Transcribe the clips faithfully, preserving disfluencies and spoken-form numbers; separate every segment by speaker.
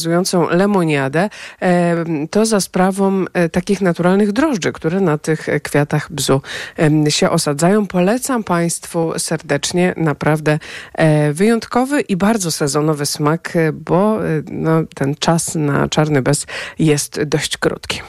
Speaker 1: lemoniadę, to za sprawą takich naturalnych drożdży, które na tych kwiatach bzu się osadzają. Polecam Państwu serdecznie, naprawdę wyjątkowy i bardzo sezonowy smak, bo no, ten czas na czarny bez jest dość krótki.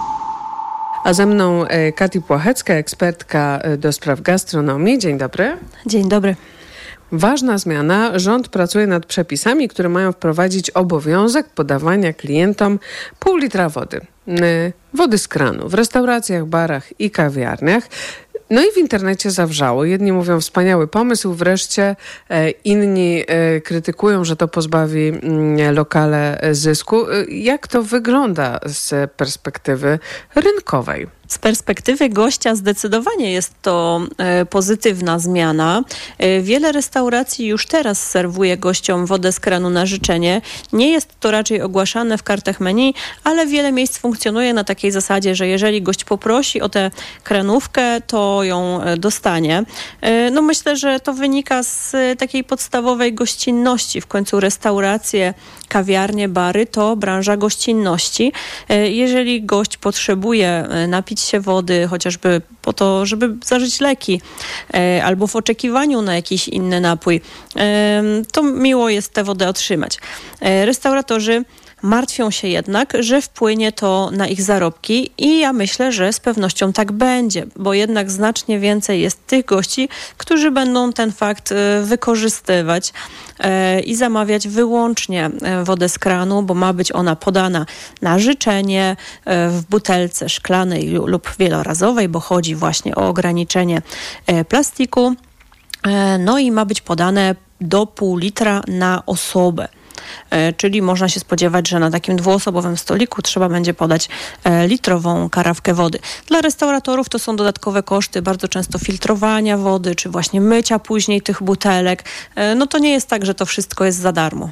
Speaker 1: A ze mną Katia Płachecka, ekspertka do spraw gastronomii. Dzień dobry.
Speaker 2: Dzień dobry.
Speaker 1: Ważna zmiana. Rząd pracuje nad przepisami, które mają wprowadzić obowiązek podawania klientom pół litra wody. Wody z kranu w restauracjach, barach i kawiarniach. No i w internecie zawrzało. Jedni mówią wspaniały pomysł, wreszcie e, inni e, krytykują, że to pozbawi mm, lokale zysku. E, jak to wygląda z perspektywy rynkowej?
Speaker 2: Z perspektywy gościa zdecydowanie jest to e, pozytywna zmiana. E, wiele restauracji już teraz serwuje gościom wodę z kranu na życzenie. Nie jest to raczej ogłaszane w kartach menu, ale wiele miejsc funkcjonuje na takiej zasadzie, że jeżeli gość poprosi o tę kranówkę, to ją e, dostanie. E, no myślę, że to wynika z e, takiej podstawowej gościnności. W końcu restauracje, kawiarnie, bary to branża gościnności. E, jeżeli gość potrzebuje e, napić się wody, chociażby po to, żeby zażyć leki e, albo w oczekiwaniu na jakiś inny napój, e, to miło jest tę wodę otrzymać. E, restauratorzy martwią się jednak, że wpłynie to na ich zarobki i ja myślę, że z pewnością tak będzie, bo jednak znacznie więcej jest tych gości, którzy będą ten fakt e, wykorzystywać e, i zamawiać wyłącznie e, wodę z kranu, bo ma być ona podana na życzenie e, w butelce szklanej lub wielorazowej, bo chodzi właśnie o ograniczenie e, plastiku. E, no i ma być podane do pół litra na osobę. Czyli można się spodziewać, że na takim dwuosobowym stoliku trzeba będzie podać litrową karawkę wody. Dla restauratorów to są dodatkowe koszty, bardzo często filtrowania wody, czy właśnie mycia później tych butelek. No to nie jest tak, że to wszystko jest za darmo.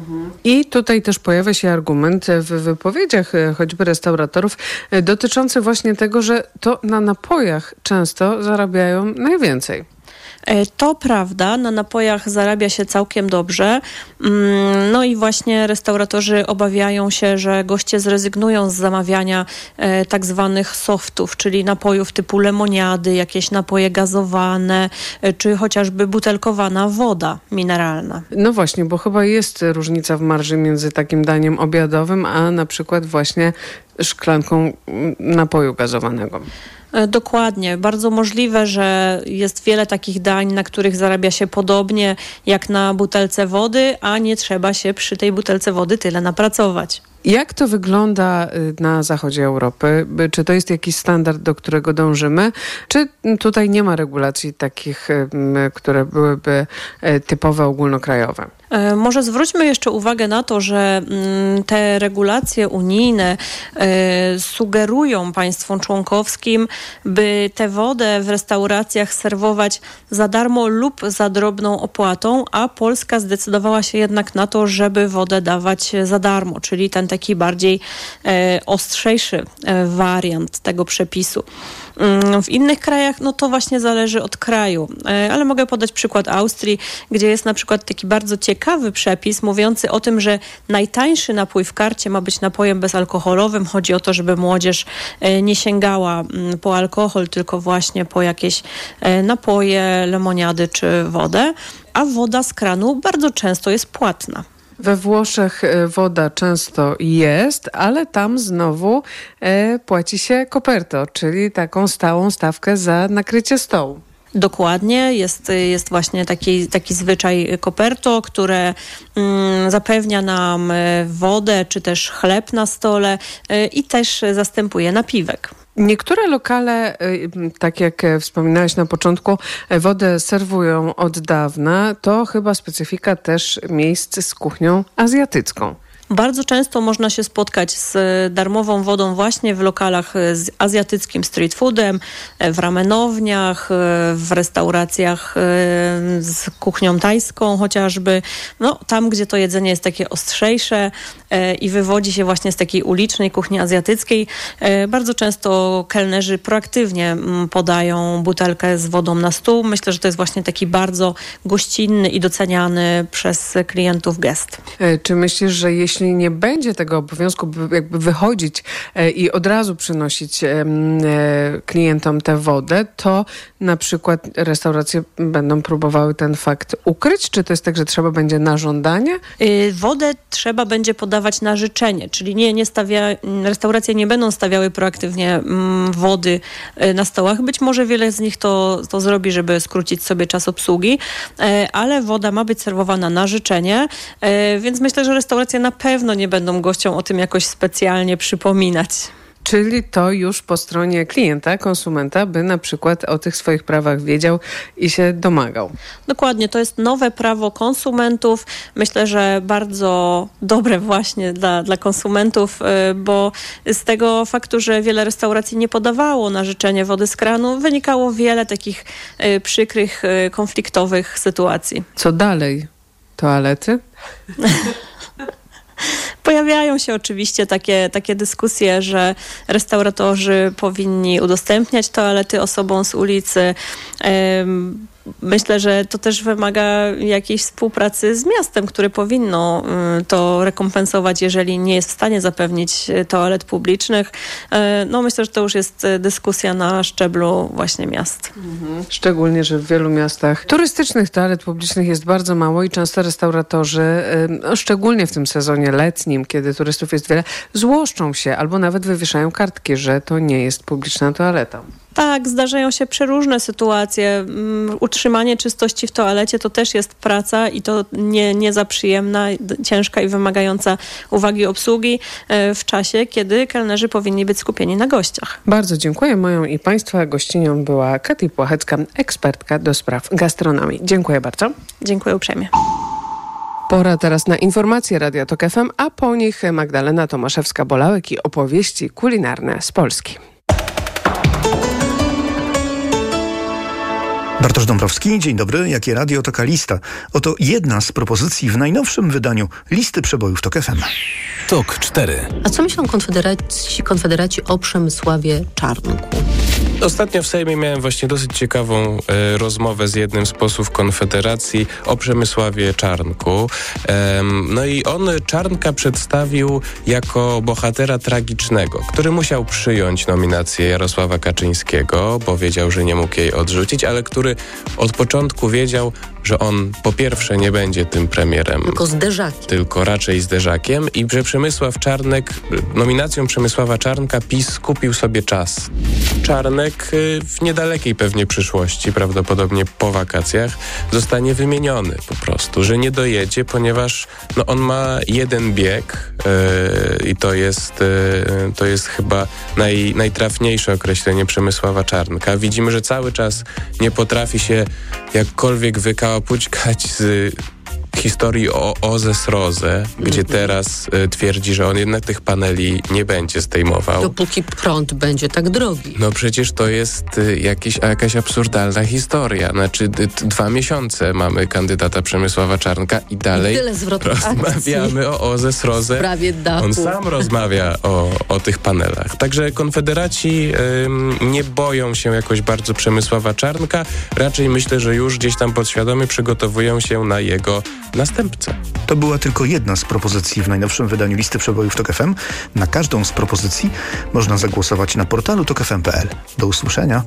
Speaker 1: I tutaj też pojawia się argument w wypowiedziach choćby restauratorów dotyczący właśnie tego, że to na napojach często zarabiają najwięcej.
Speaker 2: To prawda, na napojach zarabia się całkiem dobrze. No i właśnie restauratorzy obawiają się, że goście zrezygnują z zamawiania e, tak zwanych softów, czyli napojów typu lemoniady, jakieś napoje gazowane, e, czy chociażby butelkowana woda mineralna.
Speaker 1: No właśnie, bo chyba jest różnica w marży między takim daniem obiadowym, a na przykład właśnie szklanką napoju gazowanego.
Speaker 2: Dokładnie. Bardzo możliwe, że jest wiele takich dań, na których zarabia się podobnie jak na butelce wody, a nie trzeba się przy tej butelce wody tyle napracować.
Speaker 1: Jak to wygląda na zachodzie Europy? Czy to jest jakiś standard, do którego dążymy? Czy tutaj nie ma regulacji takich, które byłyby typowe, ogólnokrajowe?
Speaker 2: Może zwróćmy jeszcze uwagę na to, że te regulacje unijne sugerują państwom członkowskim, by tę wodę w restauracjach serwować za darmo lub za drobną opłatą, a Polska zdecydowała się jednak na to, żeby wodę dawać za darmo, czyli ten taki bardziej ostrzejszy wariant tego przepisu. W innych krajach, no to właśnie zależy od kraju, ale mogę podać przykład Austrii, gdzie jest na przykład taki bardzo ciekawy przepis mówiący o tym, że najtańszy napój w karcie ma być napojem bezalkoholowym. Chodzi o to, żeby młodzież nie sięgała po alkohol, tylko właśnie po jakieś napoje, lemoniady czy wodę, a woda z kranu bardzo często jest płatna.
Speaker 1: We Włoszech woda często jest, ale tam znowu e, płaci się koperto, czyli taką stałą stawkę za nakrycie stołu.
Speaker 2: Dokładnie, jest, jest właśnie taki, taki zwyczaj koperto, które mm, zapewnia nam wodę czy też chleb na stole y, i też zastępuje napiwek.
Speaker 1: Niektóre lokale, tak jak wspominałaś na początku, wodę serwują od dawna. To chyba specyfika też miejsc z kuchnią azjatycką.
Speaker 2: Bardzo często można się spotkać z darmową wodą właśnie w lokalach z azjatyckim street foodem, w ramenowniach, w restauracjach z kuchnią tajską chociażby. No, tam, gdzie to jedzenie jest takie ostrzejsze, i wywodzi się właśnie z takiej ulicznej kuchni azjatyckiej. Bardzo często kelnerzy proaktywnie podają butelkę z wodą na stół. Myślę, że to jest właśnie taki bardzo gościnny i doceniany przez klientów gest.
Speaker 1: Czy myślisz, że jeśli nie będzie tego obowiązku, by jakby wychodzić i od razu przynosić klientom tę wodę, to na przykład restauracje będą próbowały ten fakt ukryć? Czy to jest tak, że trzeba będzie na żądanie?
Speaker 2: Wodę trzeba będzie podawać na życzenie, czyli nie, nie stawia, restauracje nie będą stawiały proaktywnie mm, wody na stołach. Być może wiele z nich to, to zrobi, żeby skrócić sobie czas obsługi, ale woda ma być serwowana na życzenie, więc myślę, że restauracje na pewno nie będą gościom o tym jakoś specjalnie przypominać.
Speaker 1: Czyli to już po stronie klienta, konsumenta, by na przykład o tych swoich prawach wiedział i się domagał.
Speaker 2: Dokładnie, to jest nowe prawo konsumentów. Myślę, że bardzo dobre właśnie dla, dla konsumentów, bo z tego faktu, że wiele restauracji nie podawało na życzenie wody z kranu, wynikało wiele takich przykrych, konfliktowych sytuacji.
Speaker 1: Co dalej? Toalety?
Speaker 2: Pojawiają się oczywiście takie, takie dyskusje, że restauratorzy powinni udostępniać toalety osobom z ulicy. Myślę, że to też wymaga jakiejś współpracy z miastem, które powinno to rekompensować, jeżeli nie jest w stanie zapewnić toalet publicznych. No myślę, że to już jest dyskusja na szczeblu właśnie miast.
Speaker 1: Mhm. Szczególnie, że w wielu miastach turystycznych toalet publicznych jest bardzo mało i często restauratorzy, no, szczególnie w tym sezonie letnim, kiedy turystów jest wiele, złoszczą się albo nawet wywieszają kartki, że to nie jest publiczna toaleta.
Speaker 2: Tak, zdarzają się przeróżne sytuacje. Utrzymanie czystości w toalecie to też jest praca i to nie, nie za przyjemna, ciężka i wymagająca uwagi obsługi w czasie, kiedy kelnerzy powinni być skupieni na gościach.
Speaker 1: Bardzo dziękuję. Moją i Państwa gościnią była Katia Płachecka, ekspertka do spraw gastronomii. Dziękuję bardzo.
Speaker 2: Dziękuję uprzejmie.
Speaker 1: Pora teraz na informacje Radia Tok F M, a po nich Magdalena Tomaszewska-Bolałek i opowieści kulinarne z Polski.
Speaker 3: Bartosz Dąbrowski, dzień dobry. Jakie radio, taka lista. Oto jedna z propozycji w najnowszym wydaniu listy przebojów Tok F M.
Speaker 4: Tok cztery.
Speaker 5: A co myślą konfederaci, konfederaci o Przemysławie Czarnku?
Speaker 6: Ostatnio w Sejmie miałem właśnie dosyć ciekawą e, rozmowę z jednym z posłów Konfederacji o Przemysławie Czarnku. E, no i on Czarnka przedstawił jako bohatera tragicznego, który musiał przyjąć nominację Jarosława Kaczyńskiego, bo wiedział, że nie mógł jej odrzucić, ale który od początku wiedział, że on po pierwsze nie będzie tym premierem.
Speaker 5: Tylko zderzakiem.
Speaker 6: Tylko raczej zderzakiem i że Przemysław Czarnek, nominacją Przemysława Czarnka PiS skupił sobie czas. Czarnek w niedalekiej pewnie przyszłości, prawdopodobnie po wakacjach, zostanie wymieniony po prostu, że nie dojedzie, ponieważ no, on ma jeden bieg yy, i to jest, yy, to jest chyba naj, najtrafniejsze określenie Przemysława Czarnka. Widzimy, że cały czas nie potrafi się jakkolwiek wykałapućkać z historii o O Z E S Roze, gdzie teraz y, twierdzi, że on jednak tych paneli nie będzie zdejmował.
Speaker 5: Dopóki prąd będzie tak drogi.
Speaker 6: No przecież to jest y, jakieś, jakaś absurdalna historia. Znaczy d- d- dwa miesiące mamy kandydata Przemysława Czarnka i dalej
Speaker 5: tyle zwrotów
Speaker 6: rozmawiamy o O Z E S Roze.
Speaker 5: Prawie dachu.
Speaker 6: On sam rozmawia o, o tych panelach. Także konfederaci y, nie boją się jakoś bardzo Przemysława Czarnka. Raczej myślę, że już gdzieś tam podświadomie przygotowują się na jego następcę.
Speaker 3: To była tylko jedna z propozycji w najnowszym wydaniu listy przebojów Tok F M. Na każdą z propozycji można zagłosować na portalu tok f m kropka p l. Do usłyszenia.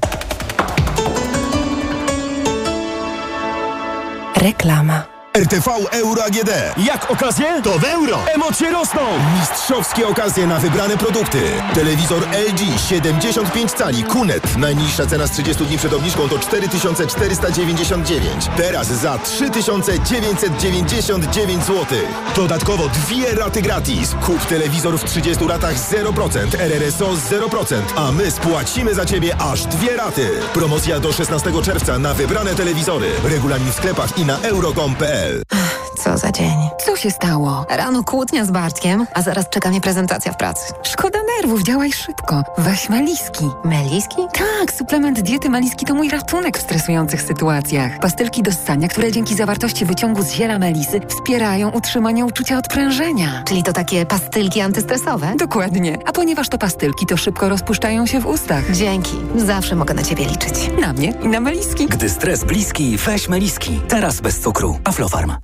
Speaker 7: Reklama.
Speaker 8: R T V Euro A G D.
Speaker 7: Jak okazje?
Speaker 8: To w euro!
Speaker 7: Emocje rosną!
Speaker 8: Mistrzowskie okazje na wybrane produkty. Telewizor L G siedemdziesiąt pięć cali Q N E T. Najniższa cena z trzydziestu dni przed obniżką to cztery tysiące czterysta dziewięćdziesiąt dziewięć. Teraz za trzy tysiące dziewięćset dziewięćdziesiąt dziewięć złotych. Dodatkowo dwie raty gratis. Kup telewizor w trzydziestu ratach zero procent. R R S O zero procent. A my spłacimy za Ciebie aż dwie raty. Promocja do szesnastego czerwca na wybrane telewizory. Regulamin w sklepach i na euro kropka com kropka p l.
Speaker 4: Co za dzień.
Speaker 9: Co się stało?
Speaker 4: Rano kłótnia z Bartkiem, a zaraz czeka mnie prezentacja w pracy.
Speaker 9: Szkoda nerwów, działaj szybko. Weź Meliski.
Speaker 4: Meliski?
Speaker 9: Tak, suplement diety Meliski to mój ratunek w stresujących sytuacjach. Pastylki do ssania, które dzięki zawartości wyciągu z ziela melisy wspierają utrzymanie uczucia odprężenia.
Speaker 4: Czyli to takie pastylki antystresowe?
Speaker 9: Dokładnie. A ponieważ to pastylki, to szybko rozpuszczają się w ustach.
Speaker 4: Dzięki. Zawsze mogę na ciebie liczyć.
Speaker 9: Na mnie i na Meliski.
Speaker 10: Gdy stres bliski, weź Meliski. Teraz bez cukru. Aflofarm.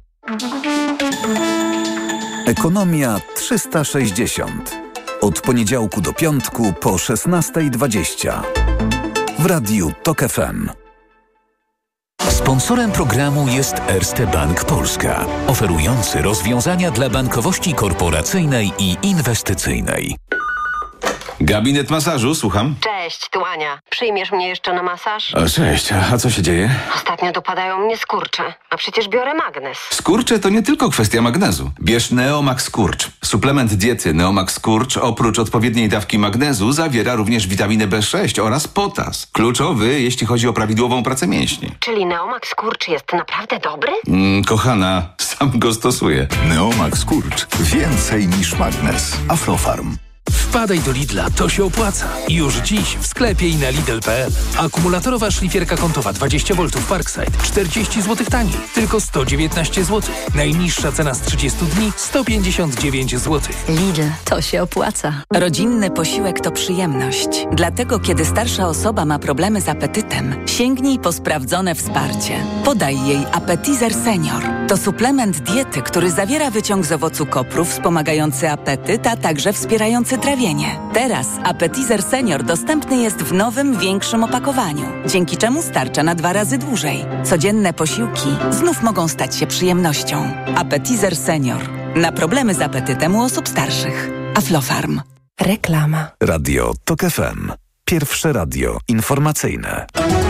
Speaker 11: Ekonomia trzysta sześćdziesiąt. Od poniedziałku do piątku po szesnasta dwadzieścia. W Radiu Tok F M.
Speaker 12: Sponsorem programu jest Erste Bank Polska, oferujący rozwiązania dla bankowości korporacyjnej i inwestycyjnej.
Speaker 13: Gabinet masażu, słucham.
Speaker 14: Cześć, tu Ania. Przyjmiesz mnie jeszcze na masaż?
Speaker 13: O, cześć, a co się dzieje?
Speaker 14: Ostatnio dopadają mnie skurcze, a przecież biorę magnez.
Speaker 13: Skurcze to nie tylko kwestia magnezu. Bierz Neomax Skurcz. Suplement diety Neomax Skurcz oprócz odpowiedniej dawki magnezu zawiera również witaminę B sześć oraz potas. Kluczowy, jeśli chodzi o prawidłową pracę mięśni.
Speaker 14: Czyli Neomax Skurcz jest naprawdę dobry?
Speaker 13: Mm, kochana, sam go stosuję.
Speaker 11: Neomax Skurcz. Więcej niż magnez. Aflofarm.
Speaker 15: Wpadaj do Lidla, to się opłaca. Już dziś w sklepie i na Lidl kropka p l. Akumulatorowa szlifierka kątowa dwadzieścia woltów Parkside czterdzieści złotych taniej, tylko sto dziewiętnaście złotych. Najniższa cena z trzydziestu dni sto pięćdziesiąt dziewięć złotych.
Speaker 16: Lidl, to się opłaca. Rodzinny posiłek to przyjemność. Dlatego kiedy starsza osoba ma problemy z apetytem, sięgnij po sprawdzone wsparcie. Podaj jej Appetizer Senior. To suplement diety, który zawiera wyciąg z owocu kopru wspomagający apetyt, a także wspierający trawienie. Teraz Appetizer Senior dostępny jest w nowym, większym opakowaniu, dzięki czemu starcza na dwa razy dłużej. Codzienne posiłki znów mogą stać się przyjemnością. Appetizer Senior. Na problemy z apetytem u osób starszych. Aflofarm.
Speaker 7: Reklama.
Speaker 11: Radio Tok F M. Pierwsze radio informacyjne.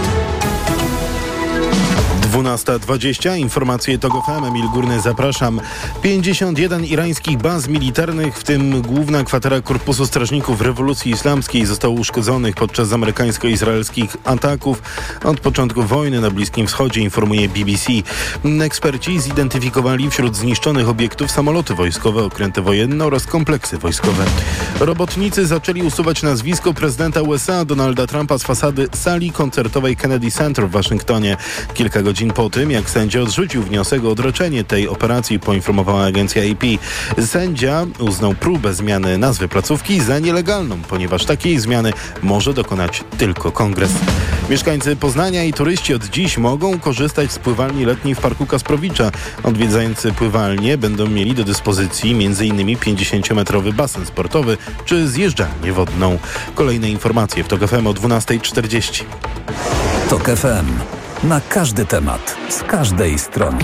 Speaker 17: dwunasta dwadzieścia. Informacje Tok F M. Emil Górny, zapraszam. pięćdziesiąt jeden irańskich baz militarnych, w tym główna kwatera Korpusu Strażników Rewolucji Islamskiej, zostało uszkodzonych podczas amerykańsko-izraelskich ataków od początku wojny na Bliskim Wschodzie, informuje B B C. Eksperci zidentyfikowali wśród zniszczonych obiektów samoloty wojskowe, okręty wojenne oraz kompleksy wojskowe. Robotnicy zaczęli usuwać nazwisko prezydenta U S A Donalda Trumpa z fasady sali koncertowej Kennedy Center w Waszyngtonie. Kilka godzin po tym, jak sędzia odrzucił wniosek o odroczenie tej operacji, poinformowała agencja A P. Sędzia uznał próbę zmiany nazwy placówki za nielegalną, ponieważ takiej zmiany może dokonać tylko kongres. Mieszkańcy Poznania i turyści od dziś mogą korzystać z pływalni letniej w Parku Kasprowicza. Odwiedzający pływalnię będą mieli do dyspozycji m.in. pięćdziesięciometrowy basen sportowy czy zjeżdżalnię wodną. Kolejne informacje w Tok F M o dwunasta czterdzieści.
Speaker 11: Tok F M. Na każdy temat, z każdej strony.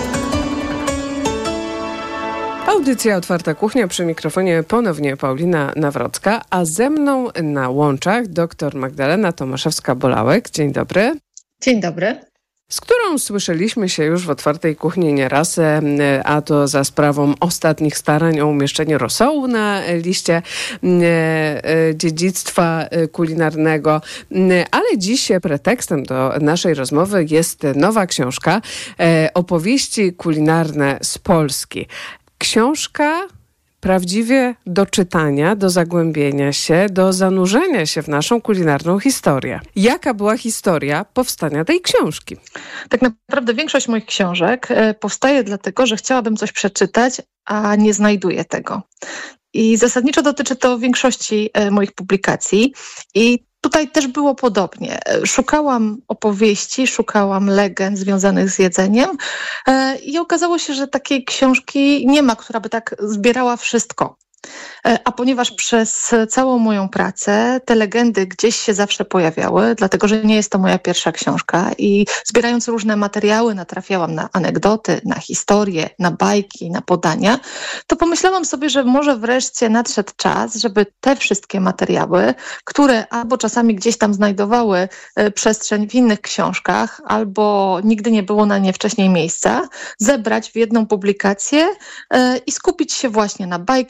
Speaker 1: Audycja Otwarta Kuchnia, przy mikrofonie ponownie Paulina Nawrocka, a ze mną na łączach dr Magdalena Tomaszewska-Bolałek. Dzień dobry.
Speaker 18: Dzień dobry.
Speaker 1: Z którą słyszeliśmy się już w Otwartej Kuchni nieraz, a to za sprawą ostatnich starań o umieszczenie rosołu na liście dziedzictwa kulinarnego. Ale dziś pretekstem do naszej rozmowy jest nowa książka, Opowieści kulinarne z Polski. Książka prawdziwie do czytania, do zagłębienia się, do zanurzenia się w naszą kulinarną historię. Jaka była historia powstania tej książki?
Speaker 18: Tak naprawdę większość moich książek powstaje dlatego, że chciałabym coś przeczytać, a nie znajduję tego. I zasadniczo dotyczy to większości moich publikacji. I tutaj też było podobnie. Szukałam opowieści, szukałam legend związanych z jedzeniem i okazało się, że takiej książki nie ma, która by tak zbierała wszystko. A ponieważ przez całą moją pracę te legendy gdzieś się zawsze pojawiały, dlatego że nie jest to moja pierwsza książka i zbierając różne materiały natrafiałam na anegdoty, na historie, na bajki, na podania, to pomyślałam sobie, że może wreszcie nadszedł czas, żeby te wszystkie materiały, które albo czasami gdzieś tam znajdowały przestrzeń w innych książkach, albo nigdy nie było na nie wcześniej miejsca, zebrać w jedną publikację i skupić się właśnie na bajkach, na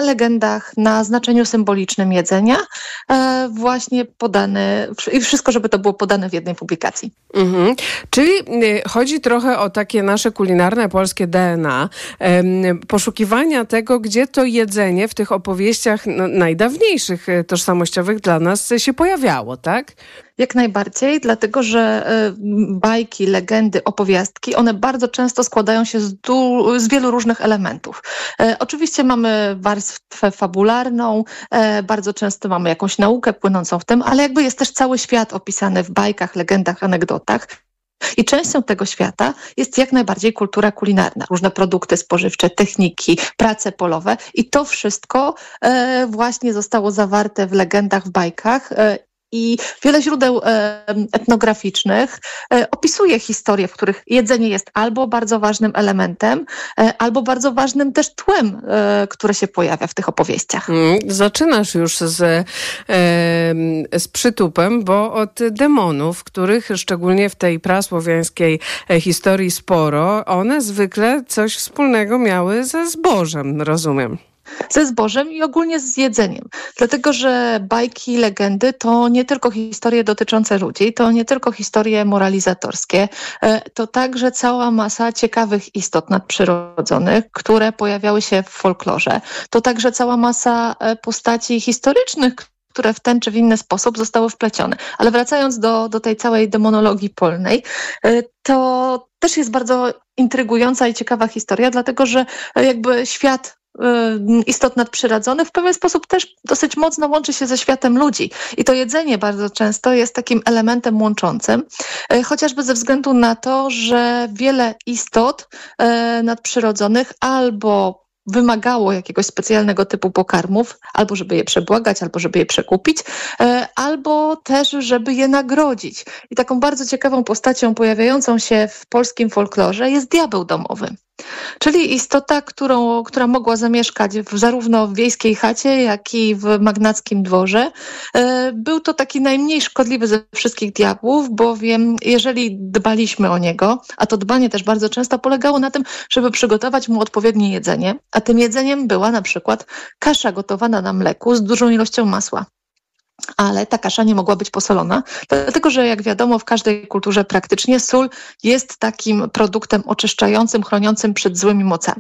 Speaker 18: legendach, na znaczeniu symbolicznym jedzenia, e, właśnie podane, i wszystko, żeby to było podane w jednej publikacji.
Speaker 1: Mhm. Czyli y, chodzi trochę o takie nasze kulinarne polskie D N A, y, poszukiwania tego, gdzie to jedzenie w tych opowieściach no, najdawniejszych, y, tożsamościowych dla nas y, się pojawiało, tak?
Speaker 18: Jak najbardziej, dlatego że y, bajki, legendy, opowiastki, one bardzo często składają się z, du- z wielu różnych elementów. E, oczywiście mamy warstwę fabularną, e, bardzo często mamy jakąś naukę płynącą w tym, ale jakby jest też cały świat opisany w bajkach, legendach, anegdotach. I częścią tego świata jest jak najbardziej kultura kulinarna. Różne produkty spożywcze, techniki, prace polowe i to wszystko e, właśnie zostało zawarte w legendach, w bajkach. E, I wiele źródeł e, etnograficznych e, opisuje historie, w których jedzenie jest albo bardzo ważnym elementem, e, albo bardzo ważnym też tłem, e, które się pojawia w tych opowieściach.
Speaker 1: Mm, zaczynasz już z, e, z przytupem, bo od demonów, których szczególnie w tej prasłowiańskiej historii sporo, one zwykle coś wspólnego miały ze zbożem, rozumiem.
Speaker 18: Ze zbożem i ogólnie z jedzeniem. Dlatego, że bajki, legendy to nie tylko historie dotyczące ludzi, to nie tylko historie moralizatorskie, to także cała masa ciekawych istot nadprzyrodzonych, które pojawiały się w folklorze. To także cała masa postaci historycznych, które w ten czy w inny sposób zostały wplecione. Ale wracając do, do tej całej demonologii polnej, to też jest bardzo intrygująca i ciekawa historia, dlatego, że jakby świat istot nadprzyrodzonych w pewien sposób też dosyć mocno łączy się ze światem ludzi. I to jedzenie bardzo często jest takim elementem łączącym, chociażby ze względu na to, że wiele istot nadprzyrodzonych albo wymagało jakiegoś specjalnego typu pokarmów, albo żeby je przebłagać, albo żeby je przekupić, albo też żeby je nagrodzić. I taką bardzo ciekawą postacią pojawiającą się w polskim folklorze jest diabeł domowy. Czyli istota, którą, która mogła zamieszkać w, zarówno w wiejskiej chacie, jak i w magnackim dworze. Był to taki najmniej szkodliwy ze wszystkich diabłów, bowiem jeżeli dbaliśmy o niego, a to dbanie też bardzo często polegało na tym, żeby przygotować mu odpowiednie jedzenie, a tym jedzeniem była na przykład kasza gotowana na mleku z dużą ilością masła. Ale ta kasza nie mogła być posolona, dlatego że jak wiadomo w każdej kulturze praktycznie sól jest takim produktem oczyszczającym, chroniącym przed złymi mocami.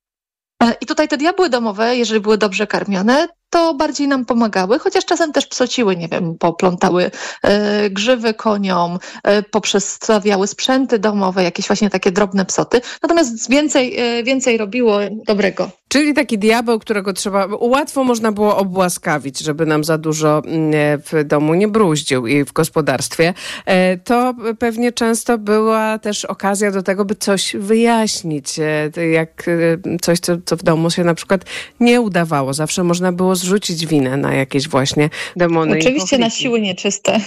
Speaker 18: I tutaj te diabły domowe, jeżeli były dobrze karmione, to bardziej nam pomagały, chociaż czasem też psociły, nie wiem, poplątały e, grzywy koniom, e, poprzestawiały sprzęty domowe, jakieś właśnie takie drobne psoty. Natomiast więcej, e, więcej robiło dobrego.
Speaker 1: Czyli taki diabeł, którego trzeba, łatwo można było obłaskawić, żeby nam za dużo w domu nie bruździł i w gospodarstwie. To pewnie często była też okazja do tego, by coś wyjaśnić, jak coś, co, co w domu się na przykład nie udawało. Zawsze można było zrzucić winę na jakieś właśnie demony.
Speaker 18: Oczywiście na siły nieczyste.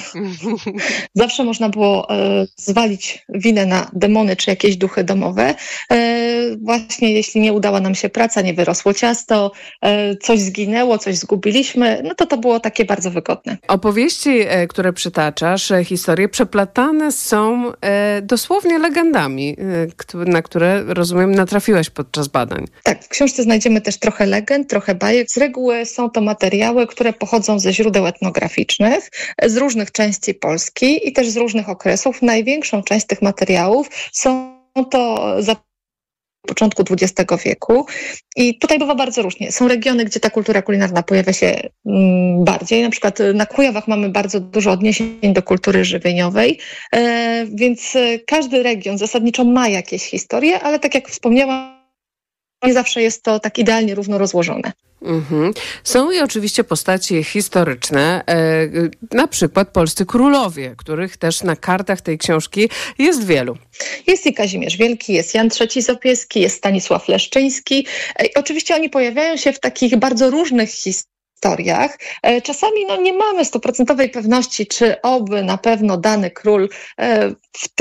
Speaker 18: Zawsze można było e, zwalić winę na demony czy jakieś duchy domowe. E, właśnie jeśli nie udała nam się praca, nie wyrosło ciasto, e, coś zginęło, coś zgubiliśmy, no to to było takie bardzo wygodne.
Speaker 1: Opowieści, e, które przytaczasz, e, historie przeplatane są e, dosłownie legendami, e, na które, rozumiem, natrafiłaś podczas badań.
Speaker 18: Tak, w książce znajdziemy też trochę legend, trochę bajek. Z reguły są to materiały, które pochodzą ze źródeł etnograficznych, z różnych części Polski i też z różnych okresów. Największą część tych materiałów są to za początku dwudziestego wieku i tutaj bywa bardzo różnie. Są regiony, gdzie ta kultura kulinarna pojawia się mm, bardziej. Na przykład na Kujawach mamy bardzo dużo odniesień do kultury żywieniowej, e, więc każdy region zasadniczo ma jakieś historie, ale tak jak wspomniałam, nie zawsze jest to tak idealnie równo rozłożone.
Speaker 1: Mhm. Są i oczywiście postaci historyczne, e, na przykład polscy królowie, których też na kartach tej książki jest wielu.
Speaker 18: Jest i Kazimierz Wielki, jest Jan trzeci Sobieski, jest Stanisław Leszczyński. E, oczywiście oni pojawiają się w takich bardzo różnych historiach. E, czasami no, nie mamy stuprocentowej pewności, czy oby na pewno dany król e, w tych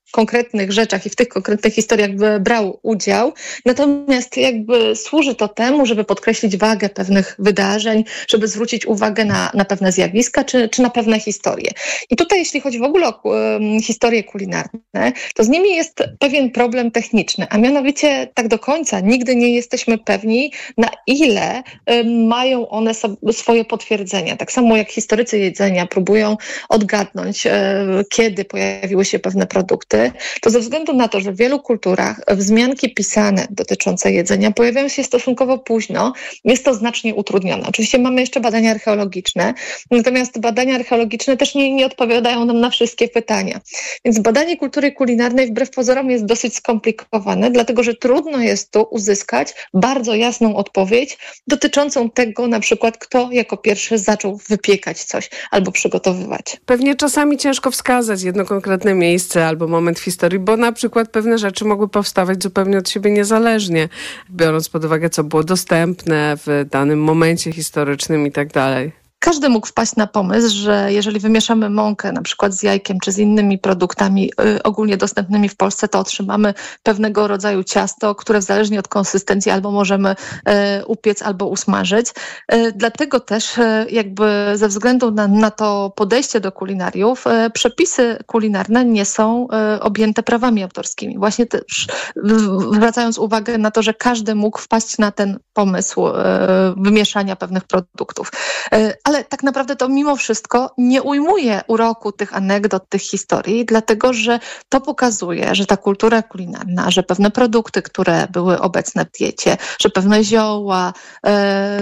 Speaker 18: konkretnych rzeczach i w tych konkretnych historiach brał udział, natomiast jakby służy to temu, żeby podkreślić wagę pewnych wydarzeń, żeby zwrócić uwagę na, na pewne zjawiska czy, czy na pewne historie. I tutaj jeśli chodzi w ogóle o um, historie kulinarne, to z nimi jest pewien problem techniczny, a mianowicie tak do końca nigdy nie jesteśmy pewni, na ile um, mają one so, swoje potwierdzenia. Tak samo jak historycy jedzenia próbują odgadnąć, um, kiedy pojawiły się pewne produkty, to ze względu na to, że w wielu kulturach wzmianki pisane dotyczące jedzenia pojawiają się stosunkowo późno, jest to znacznie utrudnione. Oczywiście mamy jeszcze badania archeologiczne, natomiast badania archeologiczne też nie, nie odpowiadają nam na wszystkie pytania. Więc badanie kultury kulinarnej wbrew pozorom jest dosyć skomplikowane, dlatego że trudno jest tu uzyskać bardzo jasną odpowiedź dotyczącą tego, na przykład kto jako pierwszy zaczął wypiekać coś albo przygotowywać.
Speaker 1: Pewnie czasami ciężko wskazać jedno konkretne miejsce albo moment w historii, bo na przykład pewne rzeczy mogły powstawać zupełnie od siebie niezależnie, biorąc pod uwagę, co było dostępne w danym momencie historycznym i tak dalej.
Speaker 18: Każdy mógł wpaść na pomysł, że jeżeli wymieszamy mąkę na przykład z jajkiem czy z innymi produktami y, ogólnie dostępnymi w Polsce, to otrzymamy pewnego rodzaju ciasto, które zależnie od konsystencji albo możemy y, upiec albo usmażyć. Y, dlatego też y, jakby ze względu na, na to podejście do kulinariów y, przepisy kulinarne nie są y, objęte prawami autorskimi. Właśnie też y, zwracając uwagę na to, że każdy mógł wpaść na ten pomysł y, wymieszania pewnych produktów. Y, Ale tak naprawdę to mimo wszystko nie ujmuje uroku tych anegdot, tych historii, dlatego że to pokazuje, że ta kultura kulinarna, że pewne produkty, które były obecne w diecie, że pewne zioła, e,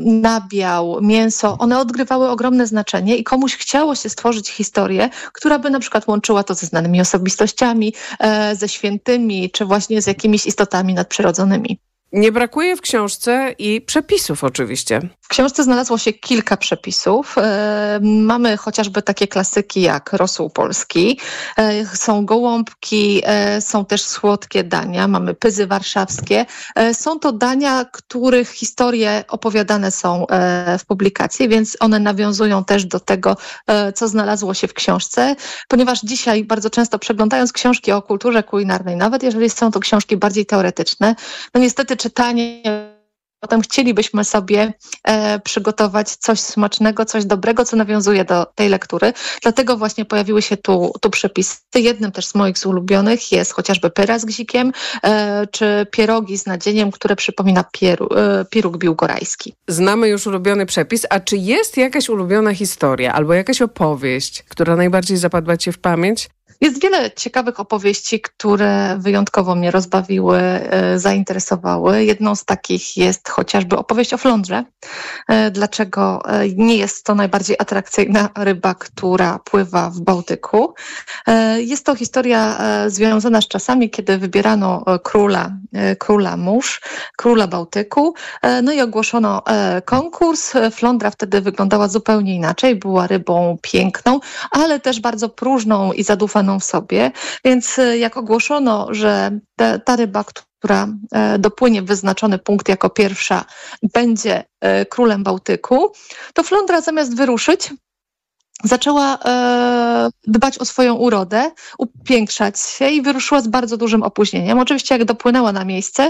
Speaker 18: nabiał, mięso, one odgrywały ogromne znaczenie i komuś chciało się stworzyć historię, która by na przykład łączyła to ze znanymi osobistościami, e, ze świętymi, czy właśnie z jakimiś istotami nadprzyrodzonymi.
Speaker 1: Nie brakuje w książce i przepisów oczywiście.
Speaker 18: W książce znalazło się kilka przepisów. E, mamy chociażby takie klasyki jak rosół polski, e, są gołąbki, e, są też słodkie dania, mamy pyzy warszawskie. E, są to dania, których historie opowiadane są e, w publikacji, więc one nawiązują też do tego, e, co znalazło się w książce, ponieważ dzisiaj bardzo często przeglądając książki o kulturze kulinarnej, nawet jeżeli są to książki bardziej teoretyczne, no niestety czytanie, potem chcielibyśmy sobie e, przygotować coś smacznego, coś dobrego, co nawiązuje do tej lektury. Dlatego właśnie pojawiły się tu, tu przepisy. Jednym też z moich z ulubionych jest chociażby pyra z gzikiem, e, czy pierogi z nadzieniem, które przypomina pieru, e, piruk biłgorajski.
Speaker 1: Znamy już ulubiony przepis, a czy jest jakaś ulubiona historia albo jakaś opowieść, która najbardziej zapadła ci w pamięć?
Speaker 18: Jest wiele ciekawych opowieści, które wyjątkowo mnie rozbawiły, e, zainteresowały. Jedną z takich jest chociażby opowieść o flądrze. E, dlaczego e, nie jest to najbardziej atrakcyjna ryba, która pływa w Bałtyku. E, jest to historia e, związana z czasami, kiedy wybierano e, króla, e, króla mórz, króla Bałtyku. E, no i ogłoszono e, konkurs. Flądra wtedy wyglądała zupełnie inaczej. Była rybą piękną, ale też bardzo próżną i zadufaną w sobie, więc jak ogłoszono, że te, ta ryba, która dopłynie w wyznaczony punkt jako pierwsza, będzie królem Bałtyku, to flądra zamiast wyruszyć, zaczęła e, dbać o swoją urodę, upiększać się i wyruszyła z bardzo dużym opóźnieniem. Oczywiście jak dopłynęła na miejsce,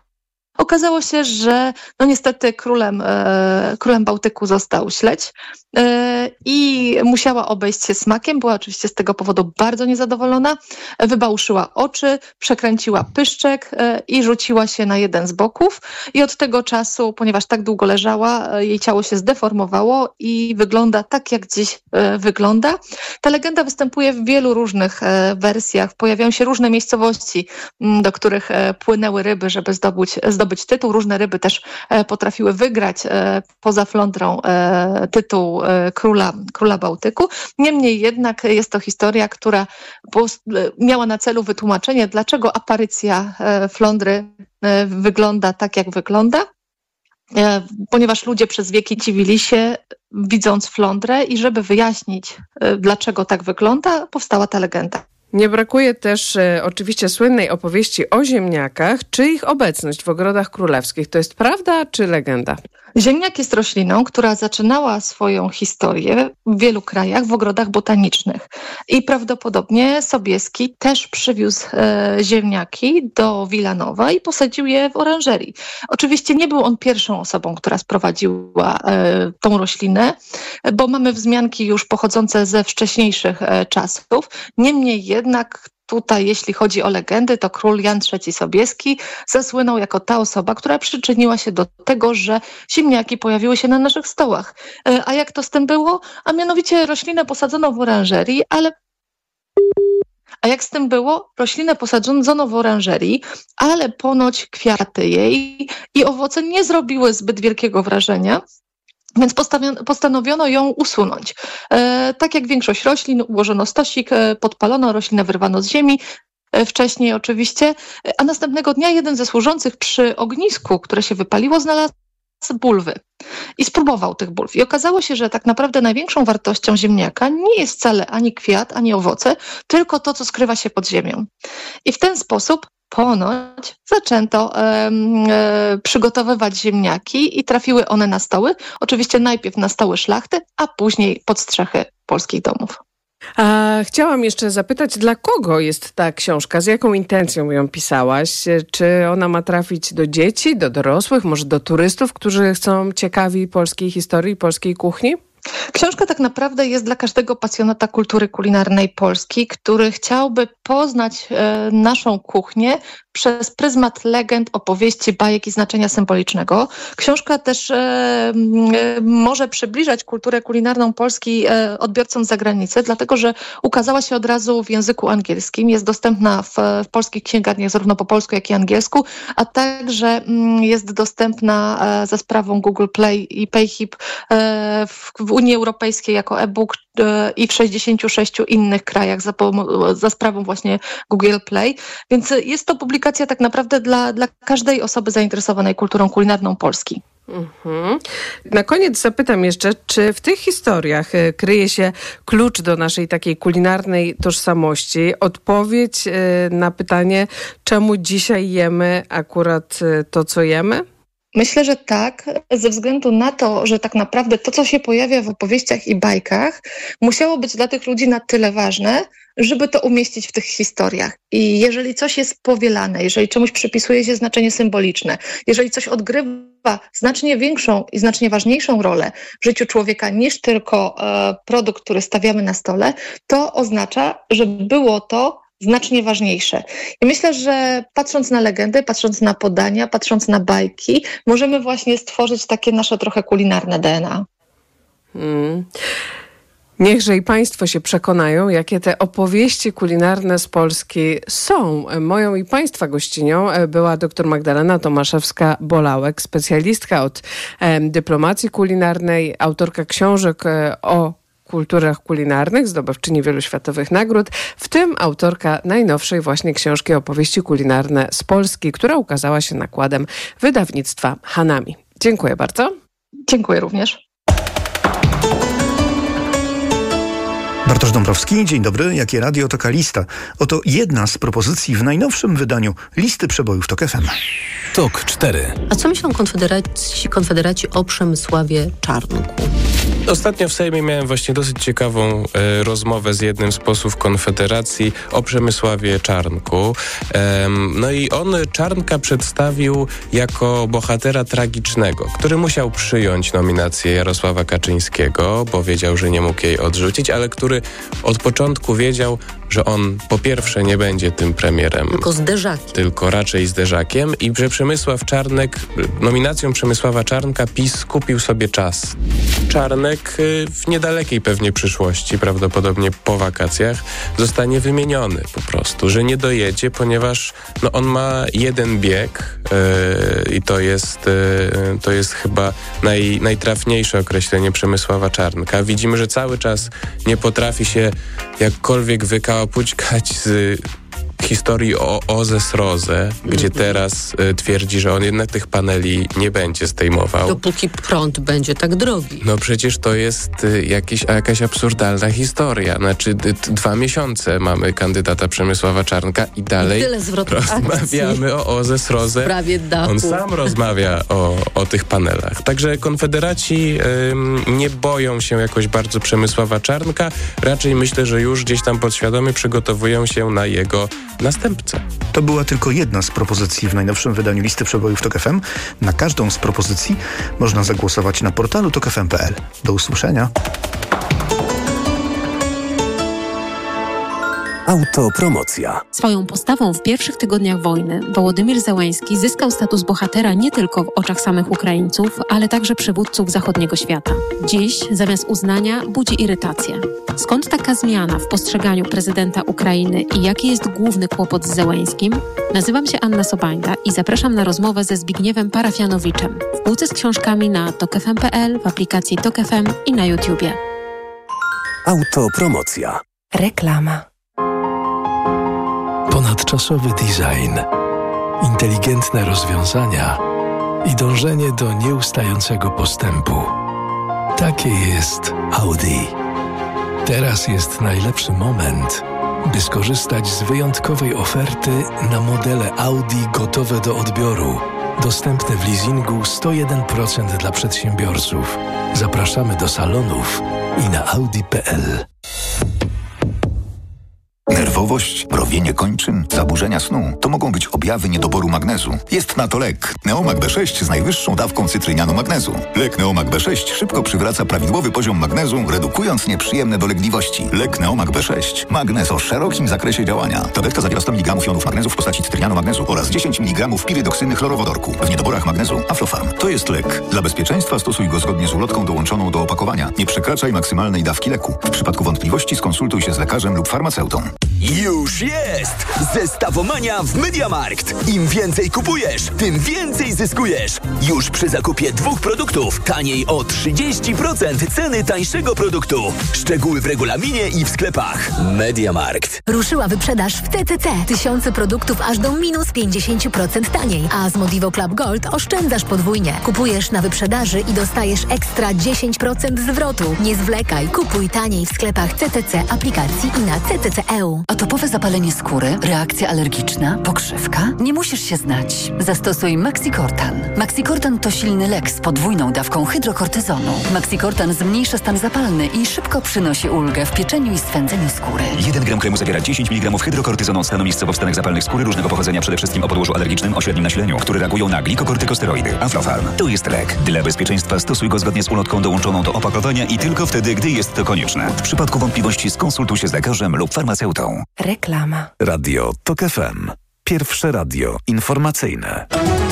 Speaker 18: okazało się, że no niestety królem, e, królem Bałtyku został śledź e, i musiała obejść się smakiem. Była oczywiście z tego powodu bardzo niezadowolona. Wybałszyła oczy, przekręciła pyszczek e, i rzuciła się na jeden z boków. I od tego czasu, ponieważ tak długo leżała, e, jej ciało się zdeformowało i wygląda tak, jak dziś e, wygląda. Ta legenda występuje w wielu różnych e, wersjach. Pojawiają się różne miejscowości, m, do których e, płynęły ryby, żeby zdobyć, zdobyć zdobyć tytuł. Różne ryby też e, potrafiły wygrać e, poza flądrą e, tytuł e, króla, króla Bałtyku. Niemniej jednak jest to historia, która post- miała na celu wytłumaczenie, dlaczego aparycja e, flądry e, wygląda tak, jak wygląda. E, ponieważ ludzie przez wieki dziwili się, widząc flądrę i żeby wyjaśnić, e, dlaczego tak wygląda, powstała ta legenda.
Speaker 1: Nie brakuje też e, oczywiście słynnej opowieści o ziemniakach. Czy ich obecność w ogrodach królewskich to jest prawda czy legenda?
Speaker 18: Ziemniak jest rośliną, która zaczynała swoją historię w wielu krajach w ogrodach botanicznych i prawdopodobnie Sobieski też przywiózł e, ziemniaki do Wilanowa i posadził je w oranżerii. Oczywiście nie był on pierwszą osobą, która sprowadziła e, tą roślinę, bo mamy wzmianki już pochodzące ze wcześniejszych e, czasów. Niemniej jednak tutaj, jeśli chodzi o legendy, to król Jan trzeci Sobieski zasłynął jako ta osoba, która przyczyniła się do tego, że ziemniaki pojawiły się na naszych stołach. A jak to z tym było? A mianowicie roślinę posadzono w oranżerii, ale... A jak z tym było? Roślinę posadzono w oranżerii, ale ponoć kwiaty jej i owoce nie zrobiły zbyt wielkiego wrażenia, więc postanowiono ją usunąć. E, tak jak większość roślin, ułożono stosik, e, podpalono, roślinę wyrwano z ziemi, e, wcześniej oczywiście, e, a następnego dnia jeden ze służących przy ognisku, które się wypaliło, znalazł bulwy i spróbował tych bulw. I okazało się, że tak naprawdę największą wartością ziemniaka nie jest wcale ani kwiat, ani owoce, tylko to, co skrywa się pod ziemią. I w ten sposób ponoć zaczęto e, e, przygotowywać ziemniaki i trafiły one na stoły. Oczywiście najpierw na stoły szlachty, a później pod strzechy polskich domów.
Speaker 1: A chciałam jeszcze zapytać, dla kogo jest ta książka? Z jaką intencją ją pisałaś? Czy ona ma trafić do dzieci, do dorosłych, może do turystów, którzy są ciekawi polskiej historii, polskiej kuchni?
Speaker 18: Książka tak naprawdę jest dla każdego pasjonata kultury kulinarnej Polski, który chciałby poznać e, naszą kuchnię przez pryzmat legend, opowieści, bajek i znaczenia symbolicznego. Książka też e, e, może przybliżać kulturę kulinarną Polski e, odbiorcom z zagranicy, dlatego że ukazała się od razu w języku angielskim. Jest dostępna w, w polskich księgarniach zarówno po polsku, jak i angielsku, a także m, jest dostępna e, za sprawą Google Play i Payhip e, w, w Unii Europejskiej jako e-book e, i w sześćdziesięciu sześciu innych krajach za, za sprawą właśnie Google Play. Więc jest to publikacja tak naprawdę dla, dla każdej osoby zainteresowanej kulturą kulinarną Polski.
Speaker 1: Mhm. Na koniec zapytam jeszcze, czy w tych historiach kryje się klucz do naszej takiej kulinarnej tożsamości, odpowiedź na pytanie, czemu dzisiaj jemy akurat to, co jemy?
Speaker 18: Myślę, że tak, ze względu na to, że tak naprawdę to, co się pojawia w opowieściach i bajkach, musiało być dla tych ludzi na tyle ważne, żeby to umieścić w tych historiach. I jeżeli coś jest powielane, jeżeli czemuś przypisuje się znaczenie symboliczne, jeżeli coś odgrywa znacznie większą i znacznie ważniejszą rolę w życiu człowieka niż tylko e, produkt, który stawiamy na stole, to oznacza, że było to znacznie ważniejsze. I myślę, że patrząc na legendy, patrząc na podania, patrząc na bajki, możemy właśnie stworzyć takie nasze trochę kulinarne D N A.
Speaker 1: Hmm. Niechże i Państwo się przekonają, jakie te opowieści kulinarne z Polski są. Moją i Państwa gościnią była dr Magdalena Tomaszewska-Bolałek, specjalistka od e, dyplomacji kulinarnej, autorka książek e, o kulturach kulinarnych, zdobywczyni wielu światowych nagród, w tym autorka najnowszej właśnie książki Opowieści kulinarne z Polski, która ukazała się nakładem wydawnictwa Hanami. Dziękuję bardzo.
Speaker 18: Dziękuję również.
Speaker 3: Bartosz Dąbrowski, dzień dobry. Jakie radio, taka lista. Oto jedna z propozycji w najnowszym wydaniu listy przebojów TOK F M.
Speaker 12: TOK cztery.
Speaker 5: A co myślą konfederaci, konfederaci o Przemysławie Czarnku?
Speaker 6: Ostatnio w Sejmie miałem właśnie dosyć ciekawą e, rozmowę z jednym z posłów Konfederacji o Przemysławie Czarnku. E, no i on Czarnka przedstawił jako bohatera tragicznego, który musiał przyjąć nominację Jarosława Kaczyńskiego, bo wiedział, że nie mógł jej odrzucić, ale który od początku wiedział, że on po pierwsze nie będzie tym premierem.
Speaker 5: Tylko zderzakiem.
Speaker 6: Tylko raczej zderzakiem i że Przemysław Czarnek, nominacją Przemysława Czarnka PiS kupił sobie czas. Czarnek w niedalekiej pewnie przyszłości, prawdopodobnie po wakacjach, zostanie wymieniony po prostu, że nie dojedzie, ponieważ no, on ma jeden bieg yy, i to jest, yy, to jest chyba naj, najtrafniejsze określenie Przemysława Czarnka. Widzimy, że cały czas nie potrafi się jakkolwiek wykałapućkać z historii o O Z S Roze, gdzie teraz y, twierdzi, że on jednak tych paneli nie będzie zdejmował.
Speaker 5: Dopóki prąd będzie tak drogi.
Speaker 6: No przecież to jest y, jakiś, jakaś absurdalna historia. Znaczy y, d- dwa miesiące mamy kandydata Przemysława Czarnka i dalej
Speaker 5: I tyle zwrotów
Speaker 6: rozmawiamy o O Z S Roze.
Speaker 5: W sprawie dachu.
Speaker 6: On sam rozmawia o, o tych panelach. Także konfederaci y, nie boją się jakoś bardzo Przemysława Czarnka. Raczej myślę, że już gdzieś tam podświadomie przygotowują się na jego następcę.
Speaker 3: To była tylko jedna z propozycji w najnowszym wydaniu listy przebojów Tok F M. Na każdą z propozycji można zagłosować na portalu tok f m kropka p l. Do usłyszenia.
Speaker 7: Autopromocja.
Speaker 19: Swoją postawą w pierwszych tygodniach wojny Wołodymyr Zełański zyskał status bohatera nie tylko w oczach samych Ukraińców, ale także przywódców zachodniego świata. Dziś zamiast uznania budzi irytację. Skąd taka zmiana w postrzeganiu prezydenta Ukrainy i jaki jest główny kłopot z Zełańskim? Nazywam się Anna Sobańda i zapraszam na rozmowę ze Zbigniewem Parafianowiczem w półce z książkami na tok f m kropka p l, w aplikacji Tok F M i na YouTubie.
Speaker 7: Autopromocja.
Speaker 19: Reklama.
Speaker 15: Ponadczasowy design, inteligentne rozwiązania i dążenie do nieustającego postępu. Takie jest Audi. Teraz jest najlepszy moment, by skorzystać z wyjątkowej oferty na modele Audi gotowe do odbioru. Dostępne w leasingu sto jeden procent dla przedsiębiorców. Zapraszamy do salonów i na audi kropka p l.
Speaker 20: Nerwowość, mrowienie kończyn, zaburzenia snu to mogą być objawy niedoboru magnezu. Jest na to lek. Neomag B sześć z najwyższą dawką cytrynianu magnezu. Lek Neomag B sześć szybko przywraca prawidłowy poziom magnezu, redukując nieprzyjemne dolegliwości. Lek Neomag B sześć. Magnez o szerokim zakresie działania. Tabletka zawiera sto miligramów jonów magnezu w postaci cytrynianu magnezu oraz dziesięć miligramów pirydoksyny chlorowodorku. W niedoborach magnezu Aflofarm. To jest lek. Dla bezpieczeństwa stosuj go zgodnie z ulotką dołączoną do opakowania. Nie przekraczaj maksymalnej dawki leku. W przypadku wątpliwości skonsultuj się z lekarzem lub farmaceutą.
Speaker 21: Już jest! Zestawomania w MediaMarkt. Im więcej kupujesz, tym więcej zyskujesz. Już przy zakupie dwóch produktów taniej o trzydzieści procent ceny tańszego produktu. Szczegóły w regulaminie i w sklepach. MediaMarkt.
Speaker 22: Ruszyła wyprzedaż w T C C. Tysiące produktów aż do minus pięćdziesiąt procent taniej. A z Modivo Club Gold oszczędzasz podwójnie. Kupujesz na wyprzedaży i dostajesz ekstra dziesięć procent zwrotu. Nie zwlekaj. Kupuj taniej w sklepach C T C, aplikacji i na C T C kropka e u.
Speaker 23: Atopowe zapalenie skóry, reakcja alergiczna, pokrzywka? Nie musisz się znać. Zastosuj Maxicortan. Maxicortan to silny lek z podwójną dawką hydrokortyzonu. Maxicortan zmniejsza stan zapalny i szybko przynosi ulgę w pieczeniu i swędzeniu skóry.
Speaker 10: jeden gram kremu zawiera dziesięć miligramów hydrokortyzonu stanu miejscowo-wstanek zapalnych skóry różnego pochodzenia, przede wszystkim o podłożu alergicznym o średnim nasileniu, które reagują na glikokortykosteroidy. Aflofarm. To jest lek. Dla bezpieczeństwa stosuj go zgodnie z ulotką dołączoną do opakowania i tylko wtedy, gdy jest to konieczne. W przypadku wątpliwości skonsultuj się z lekarzem lub farmaceutą.
Speaker 19: Reklama.
Speaker 11: Radio Tok F M. Pierwsze radio informacyjne.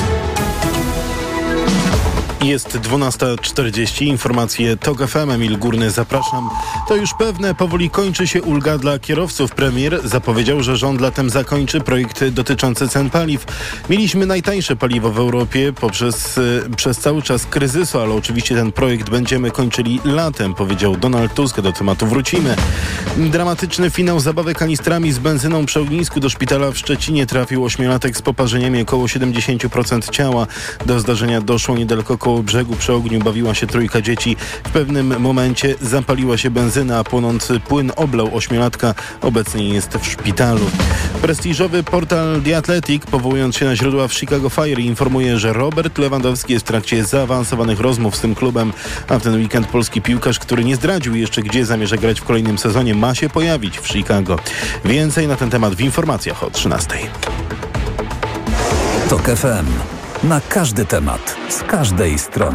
Speaker 17: Jest dwunasta czterdzieści, informacje Tok F M, Emil Górny, zapraszam. To już pewne, powoli kończy się ulga dla kierowców. Premier zapowiedział, że rząd latem zakończy projekt dotyczący cen paliw. Mieliśmy najtańsze paliwo w Europie poprzez, przez cały czas kryzysu, ale oczywiście ten projekt będziemy kończyli latem, powiedział Donald Tusk. Do tematu wrócimy. Dramatyczny finał zabawy kanistrami z benzyną przy ognisku. Do szpitala w Szczecinie trafił ośmiolatek z poparzeniami około siedemdziesiąt procent ciała. Do zdarzenia doszło niedaleko koło brzegu. Przy ogniu bawiła się trójka dzieci. W pewnym momencie zapaliła się benzyna, a płonący płyn oblał ośmiolatka. Obecnie jest w szpitalu. Prestiżowy portal The Athletic, powołując się na źródła w Chicago Fire, informuje, że Robert Lewandowski jest w trakcie zaawansowanych rozmów z tym klubem, a w ten weekend polski piłkarz, który nie zdradził jeszcze, gdzie zamierza grać w kolejnym sezonie, ma się pojawić w Chicago. Więcej na ten temat w informacjach o trzynastej.
Speaker 11: Tok F M. Na każdy temat, z każdej strony.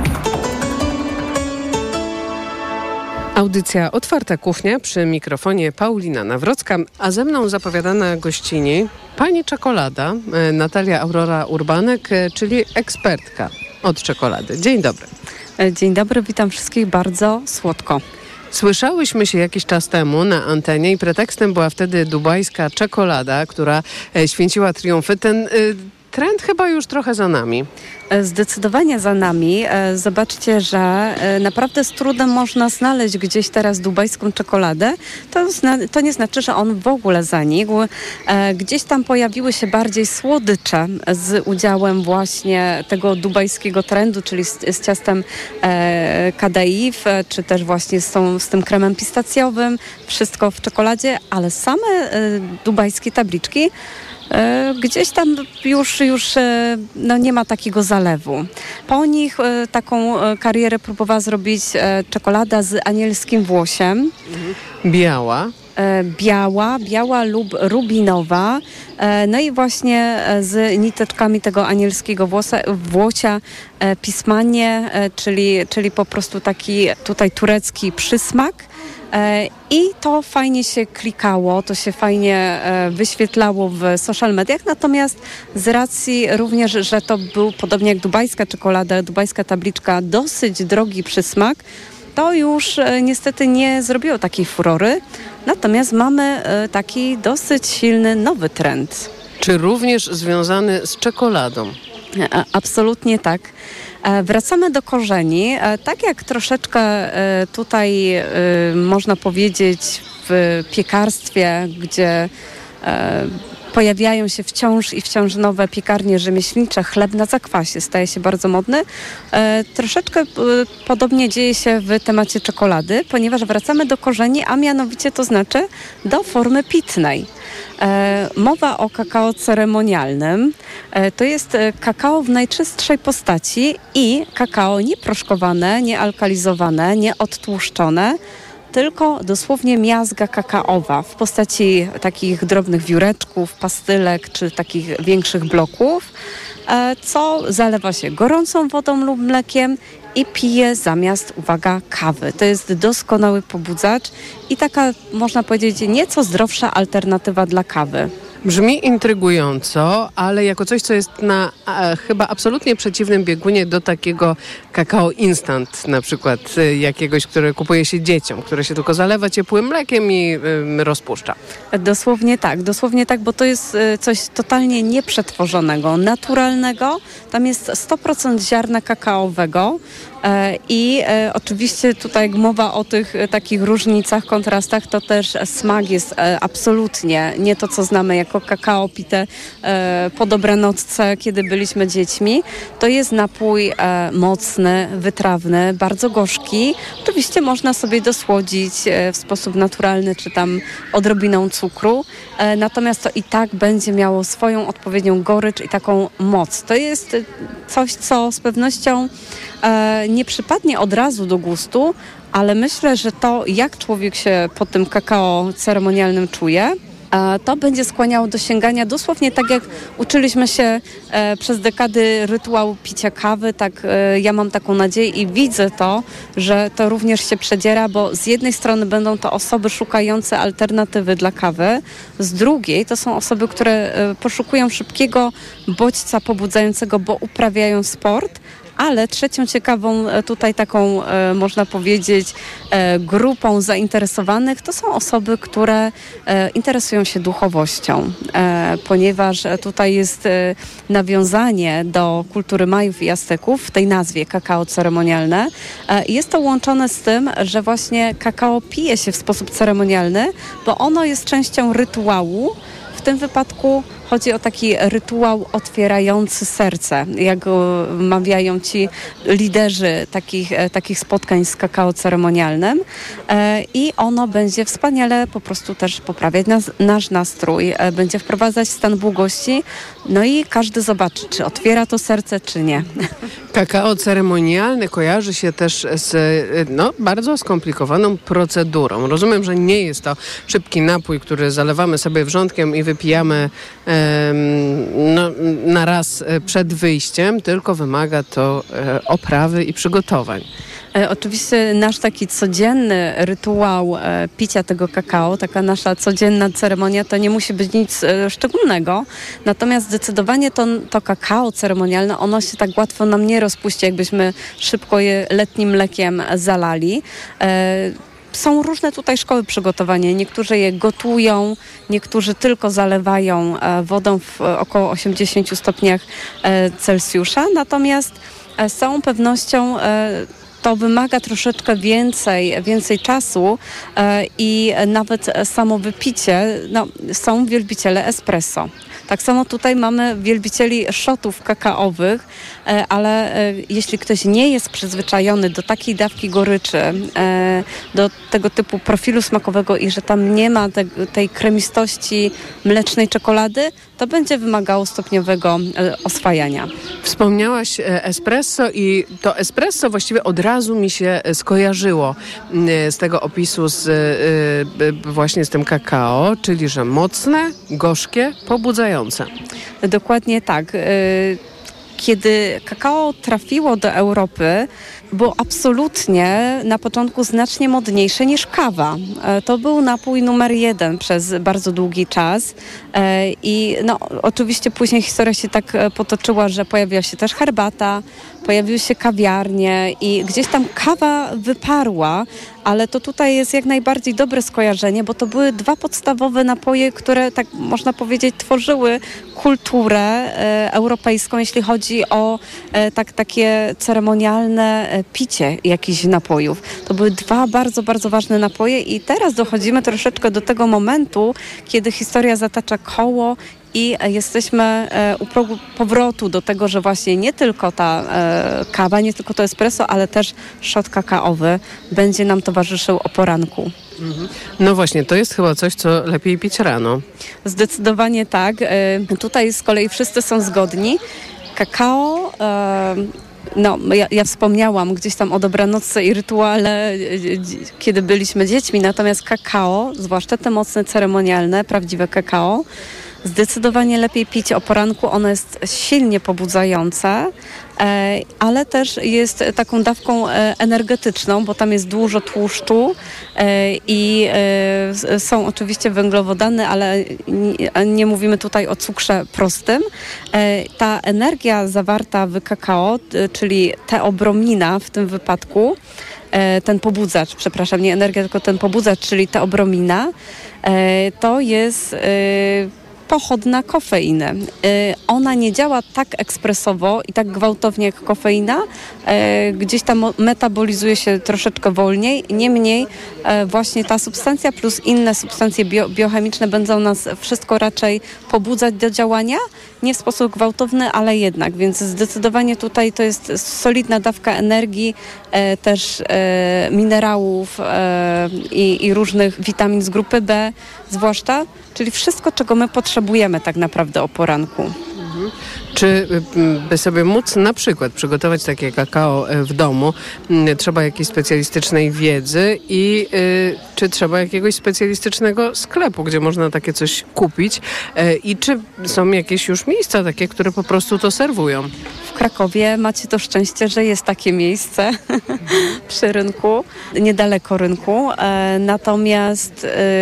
Speaker 1: Audycja Otwarta Kuchnia, przy mikrofonie Paulina Nawrocka, a ze mną zapowiadana gościni pani czekolada, Natalia Aurora Urbanek, czyli ekspertka od czekolady. Dzień dobry.
Speaker 24: Dzień dobry, witam wszystkich bardzo słodko.
Speaker 1: Słyszałyśmy się jakiś czas temu na antenie i pretekstem była wtedy dubajska czekolada, która święciła triumfy. Ten trend chyba już trochę za nami.
Speaker 24: Zdecydowanie za nami. Zobaczcie, że naprawdę z trudem można znaleźć gdzieś teraz dubajską czekoladę. To, zna, to nie znaczy, że on w ogóle zanikł. Gdzieś tam pojawiły się bardziej słodycze z udziałem właśnie tego dubajskiego trendu, czyli z, z ciastem e, kadaif, czy też właśnie z, tą, z tym kremem pistacjowym. Wszystko w czekoladzie, ale same e, dubajskie tabliczki gdzieś tam już, już no nie ma takiego zalewu. Po nich taką karierę próbowała zrobić czekolada z anielskim włosiem.
Speaker 1: Biała.
Speaker 24: Biała, biała lub rubinowa. No i właśnie z niteczkami tego anielskiego włosa, włocia pismanie, czyli, czyli po prostu taki tutaj turecki przysmak. I to fajnie się klikało, to się fajnie wyświetlało w social mediach, natomiast z racji również, że to był podobnie jak dubajska czekolada, dubajska tabliczka, dosyć drogi przysmak, to już niestety nie zrobiło takiej furory, natomiast mamy taki dosyć silny nowy trend.
Speaker 1: Czy również związany z czekoladą?
Speaker 24: Absolutnie tak. Wracamy do korzeni. Tak jak troszeczkę tutaj można powiedzieć w piekarstwie, gdzie pojawiają się wciąż i wciąż nowe piekarnie rzemieślnicze, chleb na zakwasie staje się bardzo modny. Troszeczkę podobnie dzieje się w temacie czekolady, ponieważ wracamy do korzeni, a mianowicie to znaczy do formy pitnej. Mowa o kakao ceremonialnym. To jest kakao w najczystszej postaci i kakao nieproszkowane, niealkalizowane, nieodtłuszczone, tylko dosłownie miazga kakaowa w postaci takich drobnych wióreczków, pastylek czy takich większych bloków, co zalewa się gorącą wodą lub mlekiem i pije zamiast, uwaga, kawy. To jest doskonały pobudzacz i taka, można powiedzieć, nieco zdrowsza alternatywa dla kawy.
Speaker 1: Brzmi intrygująco, ale jako coś, co jest na a, chyba absolutnie przeciwnym biegunie do takiego kakao instant, na przykład y, jakiegoś, które kupuje się dzieciom, które się tylko zalewa ciepłym mlekiem i y, rozpuszcza.
Speaker 24: Dosłownie tak, dosłownie tak, bo to jest y, coś totalnie nieprzetworzonego, naturalnego. Tam jest sto procent ziarna kakaowego. I e, oczywiście tutaj jak mowa o tych e, takich różnicach, kontrastach, to też smak jest e, absolutnie nie to, co znamy jako kakao pite e, po dobranocce, kiedy byliśmy dziećmi. To jest napój e, mocny, wytrawny, bardzo gorzki. Oczywiście można sobie dosłodzić e, w sposób naturalny, czy tam odrobiną cukru. E, natomiast to i tak będzie miało swoją odpowiednią gorycz i taką moc. To jest coś, co z pewnością e, nie przypadnie od razu do gustu, ale myślę, że to, jak człowiek się po tym kakao ceremonialnym czuje, to będzie skłaniało do sięgania dosłownie tak, jak uczyliśmy się e, przez dekady rytuału picia kawy, tak e, ja mam taką nadzieję i widzę to, że to również się przedziera, bo z jednej strony będą to osoby szukające alternatywy dla kawy, z drugiej to są osoby, które e, poszukują szybkiego bodźca pobudzającego, bo uprawiają sport. Ale trzecią ciekawą tutaj taką, e, można powiedzieć, e, grupą zainteresowanych to są osoby, które e, interesują się duchowością, e, ponieważ tutaj jest e, nawiązanie do kultury Majów i Azteków w tej nazwie kakao ceremonialne. E, jest to łączone z tym, że właśnie kakao pije się w sposób ceremonialny, bo ono jest częścią rytuału. W tym wypadku chodzi o taki rytuał otwierający serce, jak mawiają ci liderzy takich, takich spotkań z kakao ceremonialnym. I ono będzie wspaniale po prostu też poprawiać nas, nasz nastrój, będzie wprowadzać stan błogości, no i każdy zobaczy, czy otwiera to serce, czy nie.
Speaker 1: Kakao ceremonialny kojarzy się też z no, bardzo skomplikowaną procedurą. Rozumiem, że nie jest to szybki napój, który zalewamy sobie wrzątkiem i wypijamy No, na raz przed wyjściem, tylko wymaga to e, oprawy i przygotowań.
Speaker 24: E, oczywiście nasz taki codzienny rytuał e, picia tego kakao, taka nasza codzienna ceremonia, to nie musi być nic e, szczególnego. Natomiast zdecydowanie to, to kakao ceremonialne, ono się tak łatwo nam nie rozpuści, jakbyśmy szybko je letnim mlekiem zalali. E, Są różne tutaj szkoły przygotowania. Niektórzy je gotują, niektórzy tylko zalewają wodą w około osiemdziesięciu stopniach Celsjusza. Natomiast z całą pewnością to wymaga troszeczkę więcej, więcej czasu i nawet samo wypicie, no, są wielbiciele espresso. Tak samo tutaj mamy wielbicieli szotów kakaowych, ale jeśli ktoś nie jest przyzwyczajony do takiej dawki goryczy, do tego typu profilu smakowego i że tam nie ma te, tej kremistości mlecznej czekolady, to będzie wymagało stopniowego oswajania.
Speaker 1: Wspomniałaś espresso i to espresso właściwie od razu mi się skojarzyło z tego opisu z, właśnie z tym kakao, czyli że mocne, gorzkie, pobudzające.
Speaker 24: Dokładnie tak. Kiedy kakao trafiło do Europy, było absolutnie na początku znacznie modniejsze niż kawa. To był napój numer jeden przez bardzo długi czas i no, oczywiście później historia się tak potoczyła, że pojawiła się też herbata, pojawiły się kawiarnie i gdzieś tam kawa wyparła, ale to tutaj jest jak najbardziej dobre skojarzenie, bo to były dwa podstawowe napoje, które tak można powiedzieć tworzyły kulturę e, europejską, jeśli chodzi o e, tak, takie ceremonialne e, picie jakichś napojów. To były dwa bardzo, bardzo ważne napoje i teraz dochodzimy troszeczkę do tego momentu, kiedy historia zatacza koło i jesteśmy u progu powrotu do tego, że właśnie nie tylko ta e, kawa, nie tylko to espresso, ale też szot kakaowy będzie nam towarzyszył o poranku.
Speaker 1: Mhm. No właśnie, to jest chyba coś, co lepiej pić rano.
Speaker 24: Zdecydowanie tak. E, tutaj z kolei wszyscy są zgodni. Kakao... E, No, ja, ja wspomniałam gdzieś tam o dobranocce i rytuale, kiedy byliśmy dziećmi, natomiast kakao, zwłaszcza te mocne ceremonialne, prawdziwe kakao, zdecydowanie lepiej pić o poranku. Ono jest silnie pobudzające, ale też jest taką dawką energetyczną, bo tam jest dużo tłuszczu i są oczywiście węglowodany, ale nie mówimy tutaj o cukrze prostym. Ta energia zawarta w kakao, czyli teobromina w tym wypadku, ten pobudzacz, przepraszam, nie energia, tylko ten pobudzacz, czyli teobromina, to jest pochodna kofeiny. Ona nie działa tak ekspresowo i tak gwałtownie jak kofeina. Gdzieś tam metabolizuje się troszeczkę wolniej. Niemniej właśnie ta substancja plus inne substancje bio, biochemiczne będą nas wszystko raczej pobudzać do działania. Nie w sposób gwałtowny, ale jednak. Więc zdecydowanie tutaj to jest solidna dawka energii, też minerałów i, i różnych witamin z grupy B zwłaszcza. Czyli wszystko, czego my potrzebujemy tak naprawdę o poranku.
Speaker 1: Mhm. Czy by sobie móc na przykład przygotować takie kakao w domu, trzeba jakiejś specjalistycznej wiedzy i y, czy trzeba jakiegoś specjalistycznego sklepu, gdzie można takie coś kupić y, i czy są jakieś już miejsca takie, które po prostu to serwują?
Speaker 24: W Krakowie macie to szczęście, że jest takie miejsce przy rynku, niedaleko rynku, e, natomiast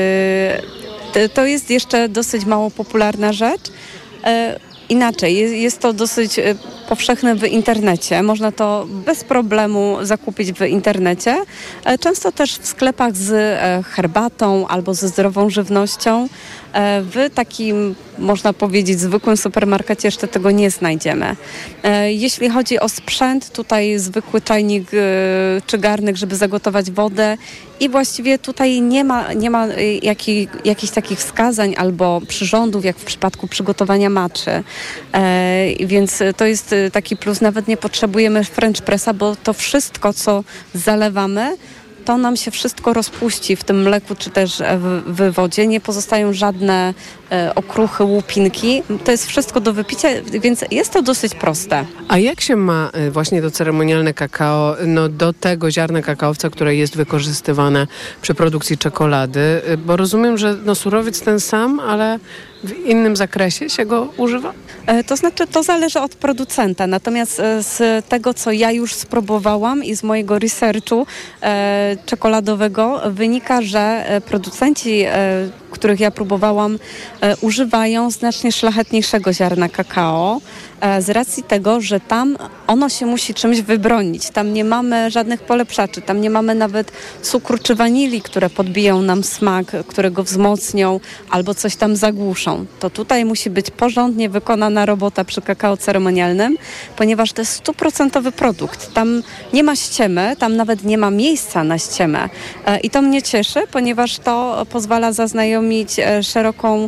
Speaker 24: e, to jest jeszcze dosyć mało popularna rzecz. E, Inaczej, jest, jest to dosyć powszechne w internecie. Można to bez problemu zakupić w internecie. Często też w sklepach z herbatą albo ze zdrową żywnością. W takim, można powiedzieć, zwykłym supermarkecie jeszcze tego nie znajdziemy. Jeśli chodzi o sprzęt, tutaj zwykły czajnik czy garnek, żeby zagotować wodę i właściwie tutaj nie ma, nie ma jakich, jakichś takich wskazań albo przyrządów, jak w przypadku przygotowania matczy. Więc to jest taki plus, nawet nie potrzebujemy French pressa, bo to wszystko, co zalewamy, to nam się wszystko rozpuści w tym mleku czy też w, w wodzie. Nie pozostają żadne e, okruchy, łupinki. To jest wszystko do wypicia, więc jest to dosyć proste.
Speaker 1: A jak się ma właśnie to ceremonialne kakao no, do tego ziarna kakaowca, które jest wykorzystywane przy produkcji czekolady? Bo rozumiem, że no, surowiec ten sam, ale w innym zakresie się go używa?
Speaker 24: E, to znaczy, to zależy od producenta. Natomiast e, z tego, co ja już spróbowałam i z mojego researchu e, czekoladowego wynika, że producenci, e, których ja próbowałam, e, używają znacznie szlachetniejszego ziarna kakao. z racji tego, że tam ono się musi czymś wybronić. Tam nie mamy żadnych polepszaczy, tam nie mamy nawet cukru czy wanilii, które podbiją nam smak, które go wzmocnią albo coś tam zagłuszą. To tutaj musi być porządnie wykonana robota przy kakao ceremonialnym, ponieważ to jest stuprocentowy produkt. Tam nie ma ściemy, tam nawet nie ma miejsca na ściemę. I to mnie cieszy, ponieważ to pozwala zaznajomić szeroką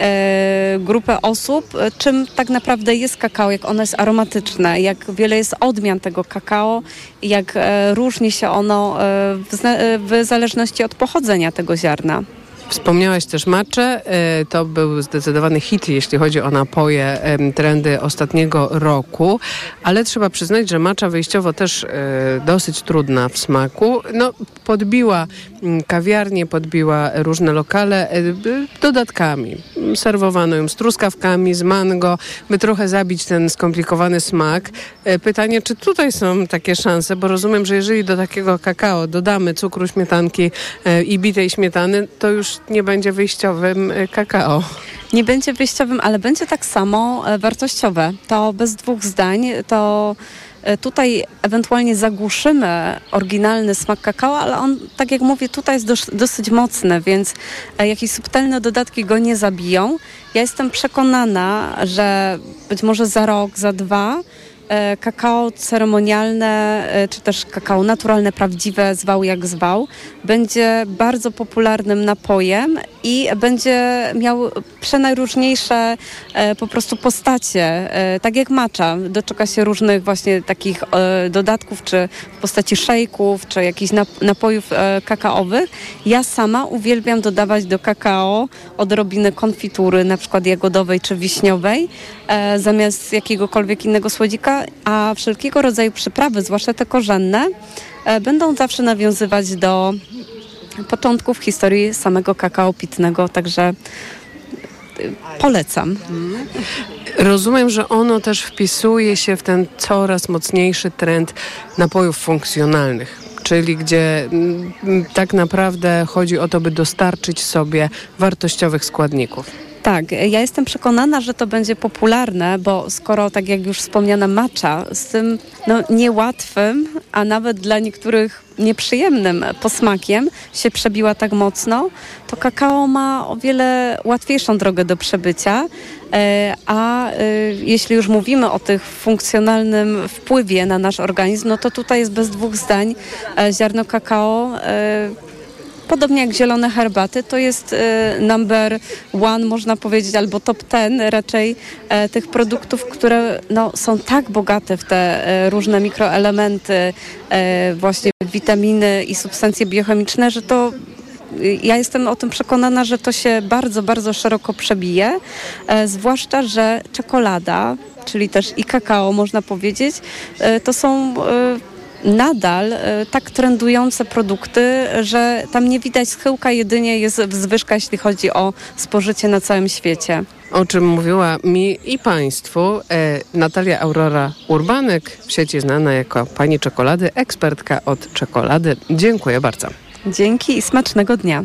Speaker 24: e, grupę osób, czym tak naprawdę jest kakao, jak ono jest aromatyczne, jak wiele jest odmian tego kakao, jak e, różni się ono e, w, w zależności od pochodzenia tego ziarna.
Speaker 1: Wspomniałaś też matchę. To był zdecydowany hit, jeśli chodzi o napoje, trendy ostatniego roku, ale trzeba przyznać, że matcha wyjściowo też dosyć trudna w smaku. No, podbiła kawiarnie, podbiła różne lokale dodatkami. Serwowano ją z truskawkami, z mango, by trochę zabić ten skomplikowany smak. Pytanie, czy tutaj są takie szanse, bo rozumiem, że jeżeli do takiego kakao dodamy cukru, śmietanki i bitej śmietany, to już nie będzie wyjściowym kakao.
Speaker 24: Nie będzie wyjściowym, ale będzie tak samo wartościowe. To bez dwóch zdań, to tutaj ewentualnie zagłuszymy oryginalny smak kakao, ale on, tak jak mówię, tutaj jest dos- dosyć mocny, więc jakieś subtelne dodatki go nie zabiją. Ja jestem przekonana, że być może za rok, za dwa kakao ceremonialne, czy też kakao naturalne, prawdziwe, zwał jak zwał, będzie bardzo popularnym napojem i będzie miał przenajróżniejsze po prostu postacie, tak jak matcha. Doczeka się różnych właśnie takich dodatków, czy w postaci szejków, czy jakichś napojów kakaowych. Ja sama uwielbiam dodawać do kakao odrobinę konfitury, na przykład jagodowej czy wiśniowej, zamiast jakiegokolwiek innego słodzika, a wszelkiego rodzaju przyprawy, zwłaszcza te korzenne, będą zawsze nawiązywać do początków historii samego kakao pitnego, także polecam.
Speaker 1: Rozumiem, że ono też wpisuje się w ten coraz mocniejszy trend napojów funkcjonalnych, czyli gdzie m, tak naprawdę chodzi o to, by dostarczyć sobie wartościowych składników.
Speaker 24: Tak, ja jestem przekonana, że to będzie popularne, bo skoro, tak jak już wspomniana matcha, z tym no, niełatwym, a nawet dla niektórych nieprzyjemnym posmakiem się przebiła tak mocno, to kakao ma o wiele łatwiejszą drogę do przebycia, a jeśli już mówimy o tych funkcjonalnym wpływie na nasz organizm, no to tutaj jest bez dwóch zdań ziarno kakao, podobnie jak zielone herbaty, to jest y, number one, można powiedzieć, albo top ten raczej e, tych produktów, które no, są tak bogate w te e, różne mikroelementy, e, właśnie witaminy i substancje biochemiczne, że to y, ja jestem o tym przekonana, że to się bardzo, bardzo szeroko przebije, e, zwłaszcza, że czekolada, czyli też i kakao, można powiedzieć, e, to są e, nadal e, tak trendujące produkty, że tam nie widać schyłka, jedynie jest zwyżka, jeśli chodzi o spożycie na całym świecie.
Speaker 1: O czym mówiła mi i Państwu e, Natalia Aurora Urbanek, w sieci znana jako pani czekolady, ekspertka od czekolady. Dziękuję bardzo.
Speaker 24: Dzięki i smacznego dnia.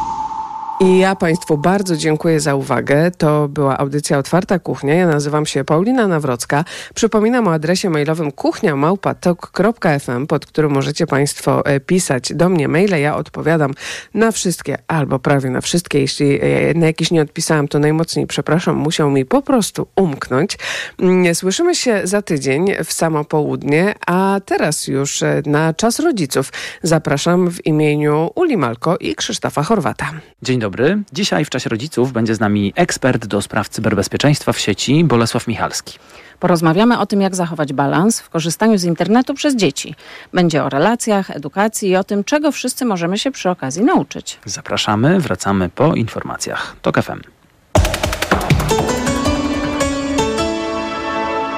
Speaker 1: I ja Państwu bardzo dziękuję za uwagę. To była audycja Otwarta Kuchnia. Ja nazywam się Paulina Nawrocka. Przypominam o adresie mailowym kuchnia małpa tok kropka f m, pod którym możecie Państwo pisać do mnie maile. Ja odpowiadam na wszystkie, albo prawie na wszystkie. Jeśli na jakiś nie odpisałam, to najmocniej przepraszam. Musiał mi po prostu umknąć. Słyszymy się za tydzień w samo południe, a teraz już na Czas Rodziców zapraszam w imieniu Uli Malko i Krzysztofa Chorwata.
Speaker 2: Dzień dobry. Dzisiaj w Czasie Rodziców będzie z nami ekspert do spraw cyberbezpieczeństwa w sieci Bolesław Michalski.
Speaker 4: Porozmawiamy o tym, jak zachować balans w korzystaniu z internetu przez dzieci. Będzie o relacjach, edukacji i o tym, czego wszyscy możemy się przy okazji nauczyć.
Speaker 2: Zapraszamy, wracamy po informacjach. Tok F M.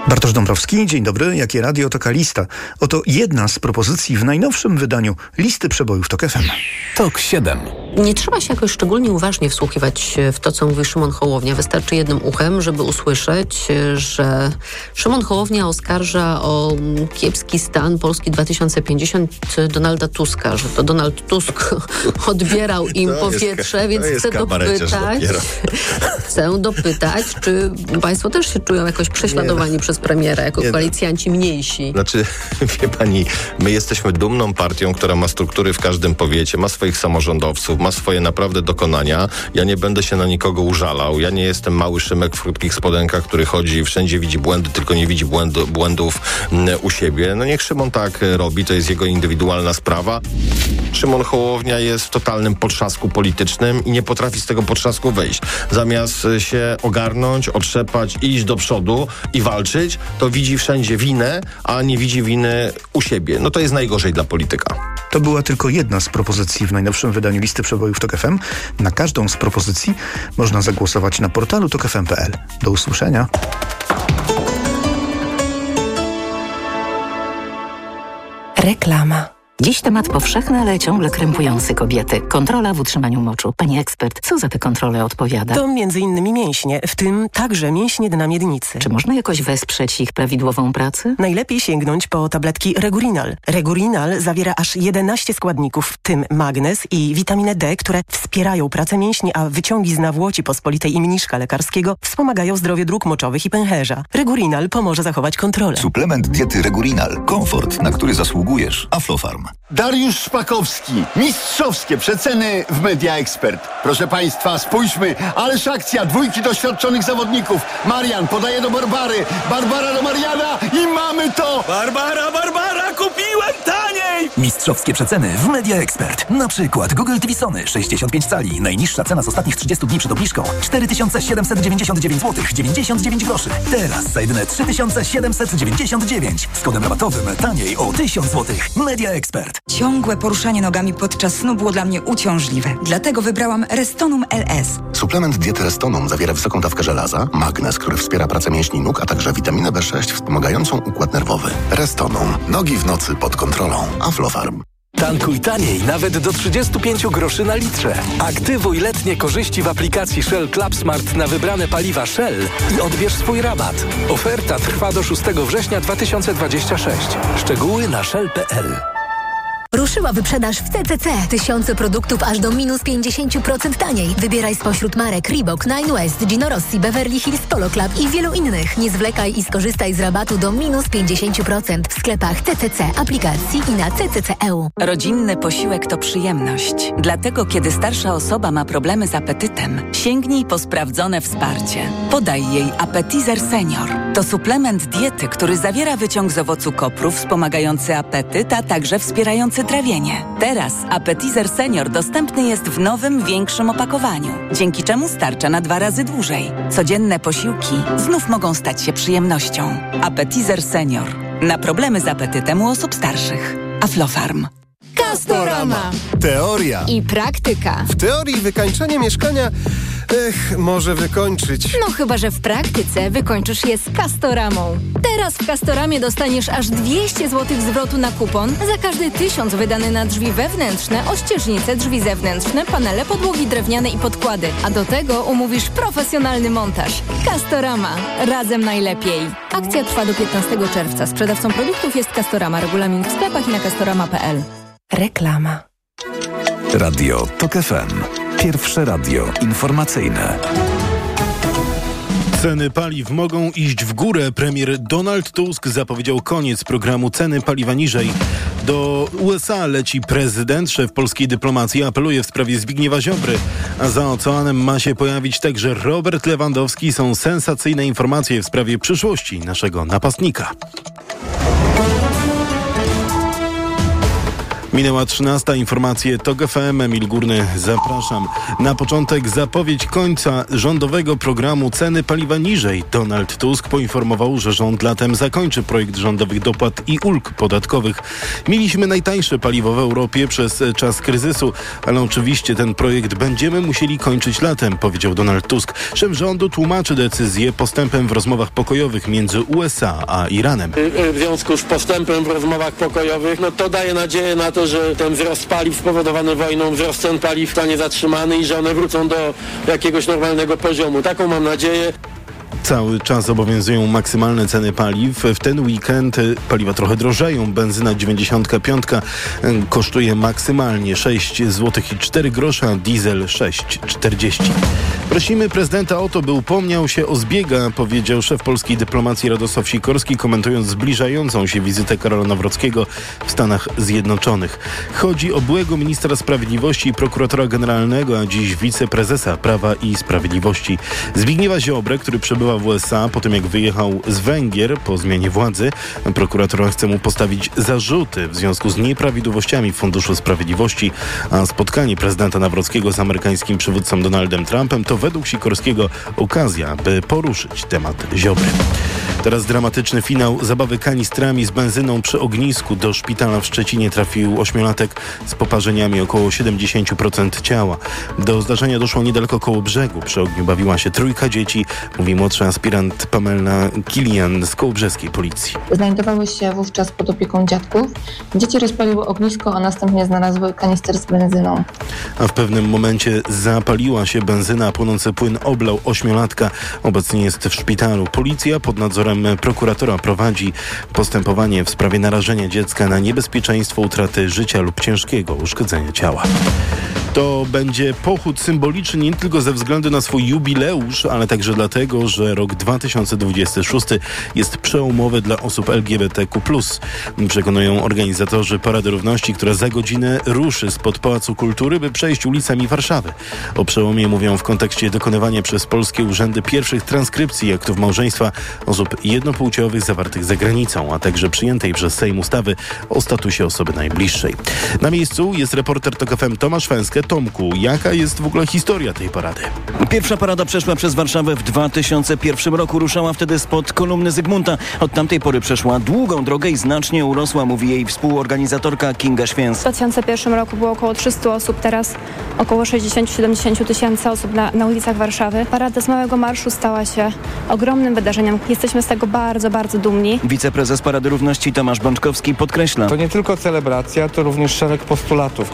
Speaker 3: Bartosz Dąbrowski, dzień dobry. Jakie radio, taka lista. Oto jedna z propozycji w najnowszym wydaniu listy przebojów TOK F M.
Speaker 7: TOK siedem.
Speaker 5: Nie trzeba się jakoś szczególnie uważnie wsłuchiwać w to, co mówi Szymon Hołownia. Wystarczy jednym uchem, żeby usłyszeć, że Szymon Hołownia oskarża o kiepski stan Polski dwa tysiące pięćdziesiąt Donalda Tuska, że to Donald Tusk odbierał im to powietrze, jest, więc chcę dopytać, chcę dopytać, czy państwo też się czują jakoś prześladowani nie, przez premiera, jako nie, koalicjanci mniejsi?
Speaker 8: Znaczy, wie pani, my jesteśmy dumną partią, która ma struktury w każdym powiecie, ma swoich samorządowców, ma swoje naprawdę dokonania. Ja nie będę się na nikogo użalał. Ja nie jestem mały Szymek w krótkich spodenkach, który chodzi i wszędzie widzi błędy, tylko nie widzi błędu, błędów u siebie. No niech Szymon tak robi, to jest jego indywidualna sprawa. Szymon Hołownia jest w totalnym potrzasku politycznym i nie potrafi z tego potrzasku wyjść. Zamiast się ogarnąć, otrzepać, iść do przodu i walczyć, to widzi wszędzie winę, a nie widzi winy u siebie. No to jest najgorzej dla polityka.
Speaker 3: To była tylko jedna z propozycji w najnowszym wydaniu listy przebojów TOK F M. Na każdą z propozycji można zagłosować na portalu tok f m kropka p l. Do usłyszenia.
Speaker 9: Reklama. Dziś temat powszechny, ale ciągle krępujący kobiety. Kontrola w utrzymaniu moczu. Pani ekspert, co za tę kontrolę odpowiada?
Speaker 13: To między innymi mięśnie, w tym także mięśnie dna miednicy.
Speaker 9: Czy można jakoś wesprzeć ich prawidłową pracę?
Speaker 13: Najlepiej sięgnąć po tabletki Regurinal. Regurinal zawiera aż jedenaście składników, w tym magnez i witaminę D, które wspierają pracę mięśni, a wyciągi z nawłoci pospolitej i mniszka lekarskiego wspomagają zdrowie dróg moczowych i pęcherza. Regurinal pomoże zachować kontrolę.
Speaker 20: Suplement diety Regurinal. Komfort, na który zasługujesz. Aflofarm.
Speaker 14: Dariusz Szpakowski. Mistrzowskie przeceny w Media Expert. Proszę Państwa, spójrzmy, ależ akcja, dwójki doświadczonych zawodników. Marian podaje do Barbary, Barbara do Mariana i mamy to!
Speaker 25: Barbara, Barbara, kupiłem taniej!
Speaker 7: Mistrzowskie przeceny w Media Expert. Na przykład Google T V Sony sześćdziesiąt pięć cali. Najniższa cena z ostatnich trzydziestu dni przed obniżką cztery tysiące siedemset dziewięćdziesiąt dziewięć złotych dziewięćdziesiąt dziewięć groszy. Teraz za jedyne trzy tysiące siedemset dziewięćdziesiąt dziewięć. Z kodem rabatowym taniej o tysiąc złotych. Media Expert.
Speaker 26: Ciągłe poruszanie nogami podczas snu było dla mnie uciążliwe. Dlatego wybrałam Restonum L S.
Speaker 20: Suplement diety Restonum zawiera wysoką dawkę żelaza, magnez, który wspiera pracę mięśni nóg, a także witaminę B sześć wspomagającą układ nerwowy. Restonum. Nogi w nocy pod kontrolą. Aflofarm.
Speaker 15: Tankuj taniej, nawet do trzydziestu pięciu groszy na litrze. Aktywuj letnie korzyści w aplikacji Shell Club Smart na wybrane paliwa Shell i odbierz swój rabat. Oferta trwa do szóstego września dwa tysiące dwudziestego szóstego. Szczegóły na shell kropka p l.
Speaker 22: Ruszyła wyprzedaż w C C C. Tysiące produktów aż do minus pięćdziesiąt procent taniej. Wybieraj spośród marek Reebok, Nine West, Gino Rossi, Beverly Hills Polo Club i wielu innych. Nie zwlekaj i skorzystaj z rabatu do minus pięćdziesiąt procent w sklepach C C C, aplikacji i na c c c kropka e u.
Speaker 16: Rodzinny posiłek to przyjemność. Dlatego, kiedy starsza osoba ma problemy z apetytem, sięgnij po sprawdzone wsparcie. Podaj jej Appetizer Senior. To suplement diety, który zawiera wyciąg z owocu kopru wspomagający apetyt, a także wspierający trawienie. Teraz Appetizer Senior dostępny jest w nowym, większym opakowaniu, dzięki czemu starcza na dwa razy dłużej. Codzienne posiłki znów mogą stać się przyjemnością. Appetizer Senior. Na problemy z apetytem u osób starszych. Aflofarm.
Speaker 27: Castorama. Teoria
Speaker 28: i praktyka.
Speaker 27: W teorii wykańczenie mieszkania, ech, może wykończyć.
Speaker 28: No chyba, że w praktyce wykończysz je z Castoramą. Teraz w Castoramie dostaniesz aż dwieście złotych zwrotu na kupon za każdy tysiąc wydany na drzwi wewnętrzne, ościeżnice, drzwi zewnętrzne, panele, podłogi drewniane i podkłady. A do tego umówisz profesjonalny montaż. Castorama. Razem najlepiej. Akcja trwa do piętnastego czerwca. Sprzedawcą produktów jest Castorama. Regulamin w sklepach i na castorama kropka p l.
Speaker 9: Reklama.
Speaker 11: Radio TOK F M. Pierwsze radio informacyjne.
Speaker 17: Ceny paliw mogą iść w górę. Premier Donald Tusk zapowiedział koniec programu Ceny paliwa niżej. Do U S A leci prezydent. Szef polskiej dyplomacji apeluje w sprawie Zbigniewa Ziobry. A za oceanem ma się pojawić także Robert Lewandowski. Są sensacyjne informacje w sprawie przyszłości naszego napastnika. Minęła trzynasta, informacje TOK F M, Emil Górny, zapraszam. Na początek zapowiedź końca rządowego programu ceny paliwa niżej. Donald Tusk poinformował, że rząd latem zakończy projekt rządowych dopłat i ulg podatkowych. Mieliśmy najtańsze paliwo w Europie przez czas kryzysu, ale oczywiście ten projekt będziemy musieli kończyć latem, powiedział Donald Tusk. Szef rządu tłumaczy decyzję postępem w rozmowach pokojowych między U S A a Iranem.
Speaker 6: W związku z postępem w rozmowach pokojowych, no to daje nadzieję na to, że ten wzrost paliw spowodowany wojną, wzrost cen paliw zostanie zatrzymany i że one wrócą do jakiegoś normalnego poziomu. Taką mam nadzieję.
Speaker 17: Cały czas obowiązują maksymalne ceny paliw. W ten weekend paliwa trochę drożeją. Benzyna dziewięćdziesiąt pięć kosztuje maksymalnie sześć złotych i cztery grosze, a diesel sześć czterdzieści. Prosimy prezydenta o to, by upomniał się o zbiega, powiedział szef polskiej dyplomacji Radosław Sikorski, komentując zbliżającą się wizytę Karola Nawrockiego w Stanach Zjednoczonych. Chodzi o byłego ministra sprawiedliwości i prokuratora generalnego, a dziś wiceprezesa Prawa i Sprawiedliwości Zbigniewa Ziobrę, który przebywa w U S A po tym, jak wyjechał z Węgier po zmianie władzy. Prokuratura chce mu postawić zarzuty w związku z nieprawidłowościami w Funduszu Sprawiedliwości, a spotkanie prezydenta Nawrockiego z amerykańskim przywódcą Donaldem Trumpem to według Sikorskiego okazja, by poruszyć temat Ziobry. Teraz dramatyczny finał zabawy kanistrami z benzyną przy ognisku. Do szpitala w Szczecinie trafił ośmiolatek z poparzeniami około siedemdziesiąt procent ciała. Do zdarzenia doszło niedaleko Kołobrzegu. Przy ogniu bawiła się trójka dzieci, mówi młodszy aspirant Pamela Kilian z kołobrzeskiej policji.
Speaker 10: Znajdowały się wówczas pod opieką dziadków. Dzieci rozpaliły ognisko, a następnie znalazły kanister z benzyną.
Speaker 17: A w pewnym momencie zapaliła się benzyna, a płonący płyn oblał ośmiolatka. Obecnie jest w szpitalu. Policja pod nadzorem prokuratora prowadzi postępowanie w sprawie narażenia dziecka na niebezpieczeństwo utraty życia lub ciężkiego uszkodzenia ciała. To będzie pochód symboliczny nie tylko ze względu na swój jubileusz, ale także dlatego, że rok dwa tysiące dwudziesty szósty jest przełomowy dla osób L G B T Q plus. Przekonują organizatorzy Parady Równości, która za godzinę ruszy spod Pałacu Kultury, by przejść ulicami Warszawy. O przełomie mówią w kontekście dokonywania przez polskie urzędy pierwszych transkrypcji aktów małżeństwa osób jednopłciowych zawartych za granicą, a także przyjętej przez Sejm ustawy o statusie osoby najbliższej. Na miejscu jest reporter TOK F M Tomasz Fęskę. Tomku, jaka jest w ogóle historia tej parady?
Speaker 12: Pierwsza parada przeszła przez Warszawę w dwa tysiące pierwszym roku. Ruszała wtedy spod kolumny Zygmunta. Od tamtej pory przeszła długą drogę i znacznie urosła, mówi jej współorganizatorka Kinga Święc.
Speaker 18: W dwa tysiące pierwszym roku było około trzysta osób, teraz około sześćdziesiąt do siedemdziesięciu tysięcy osób na, na ulicach Warszawy. Parada z Małego Marszu stała się ogromnym wydarzeniem. Jesteśmy z tego bardzo, bardzo dumni.
Speaker 12: Wiceprezes Parady Równości Tomasz Bączkowski podkreśla.
Speaker 19: To nie tylko celebracja, to również szereg postulatów,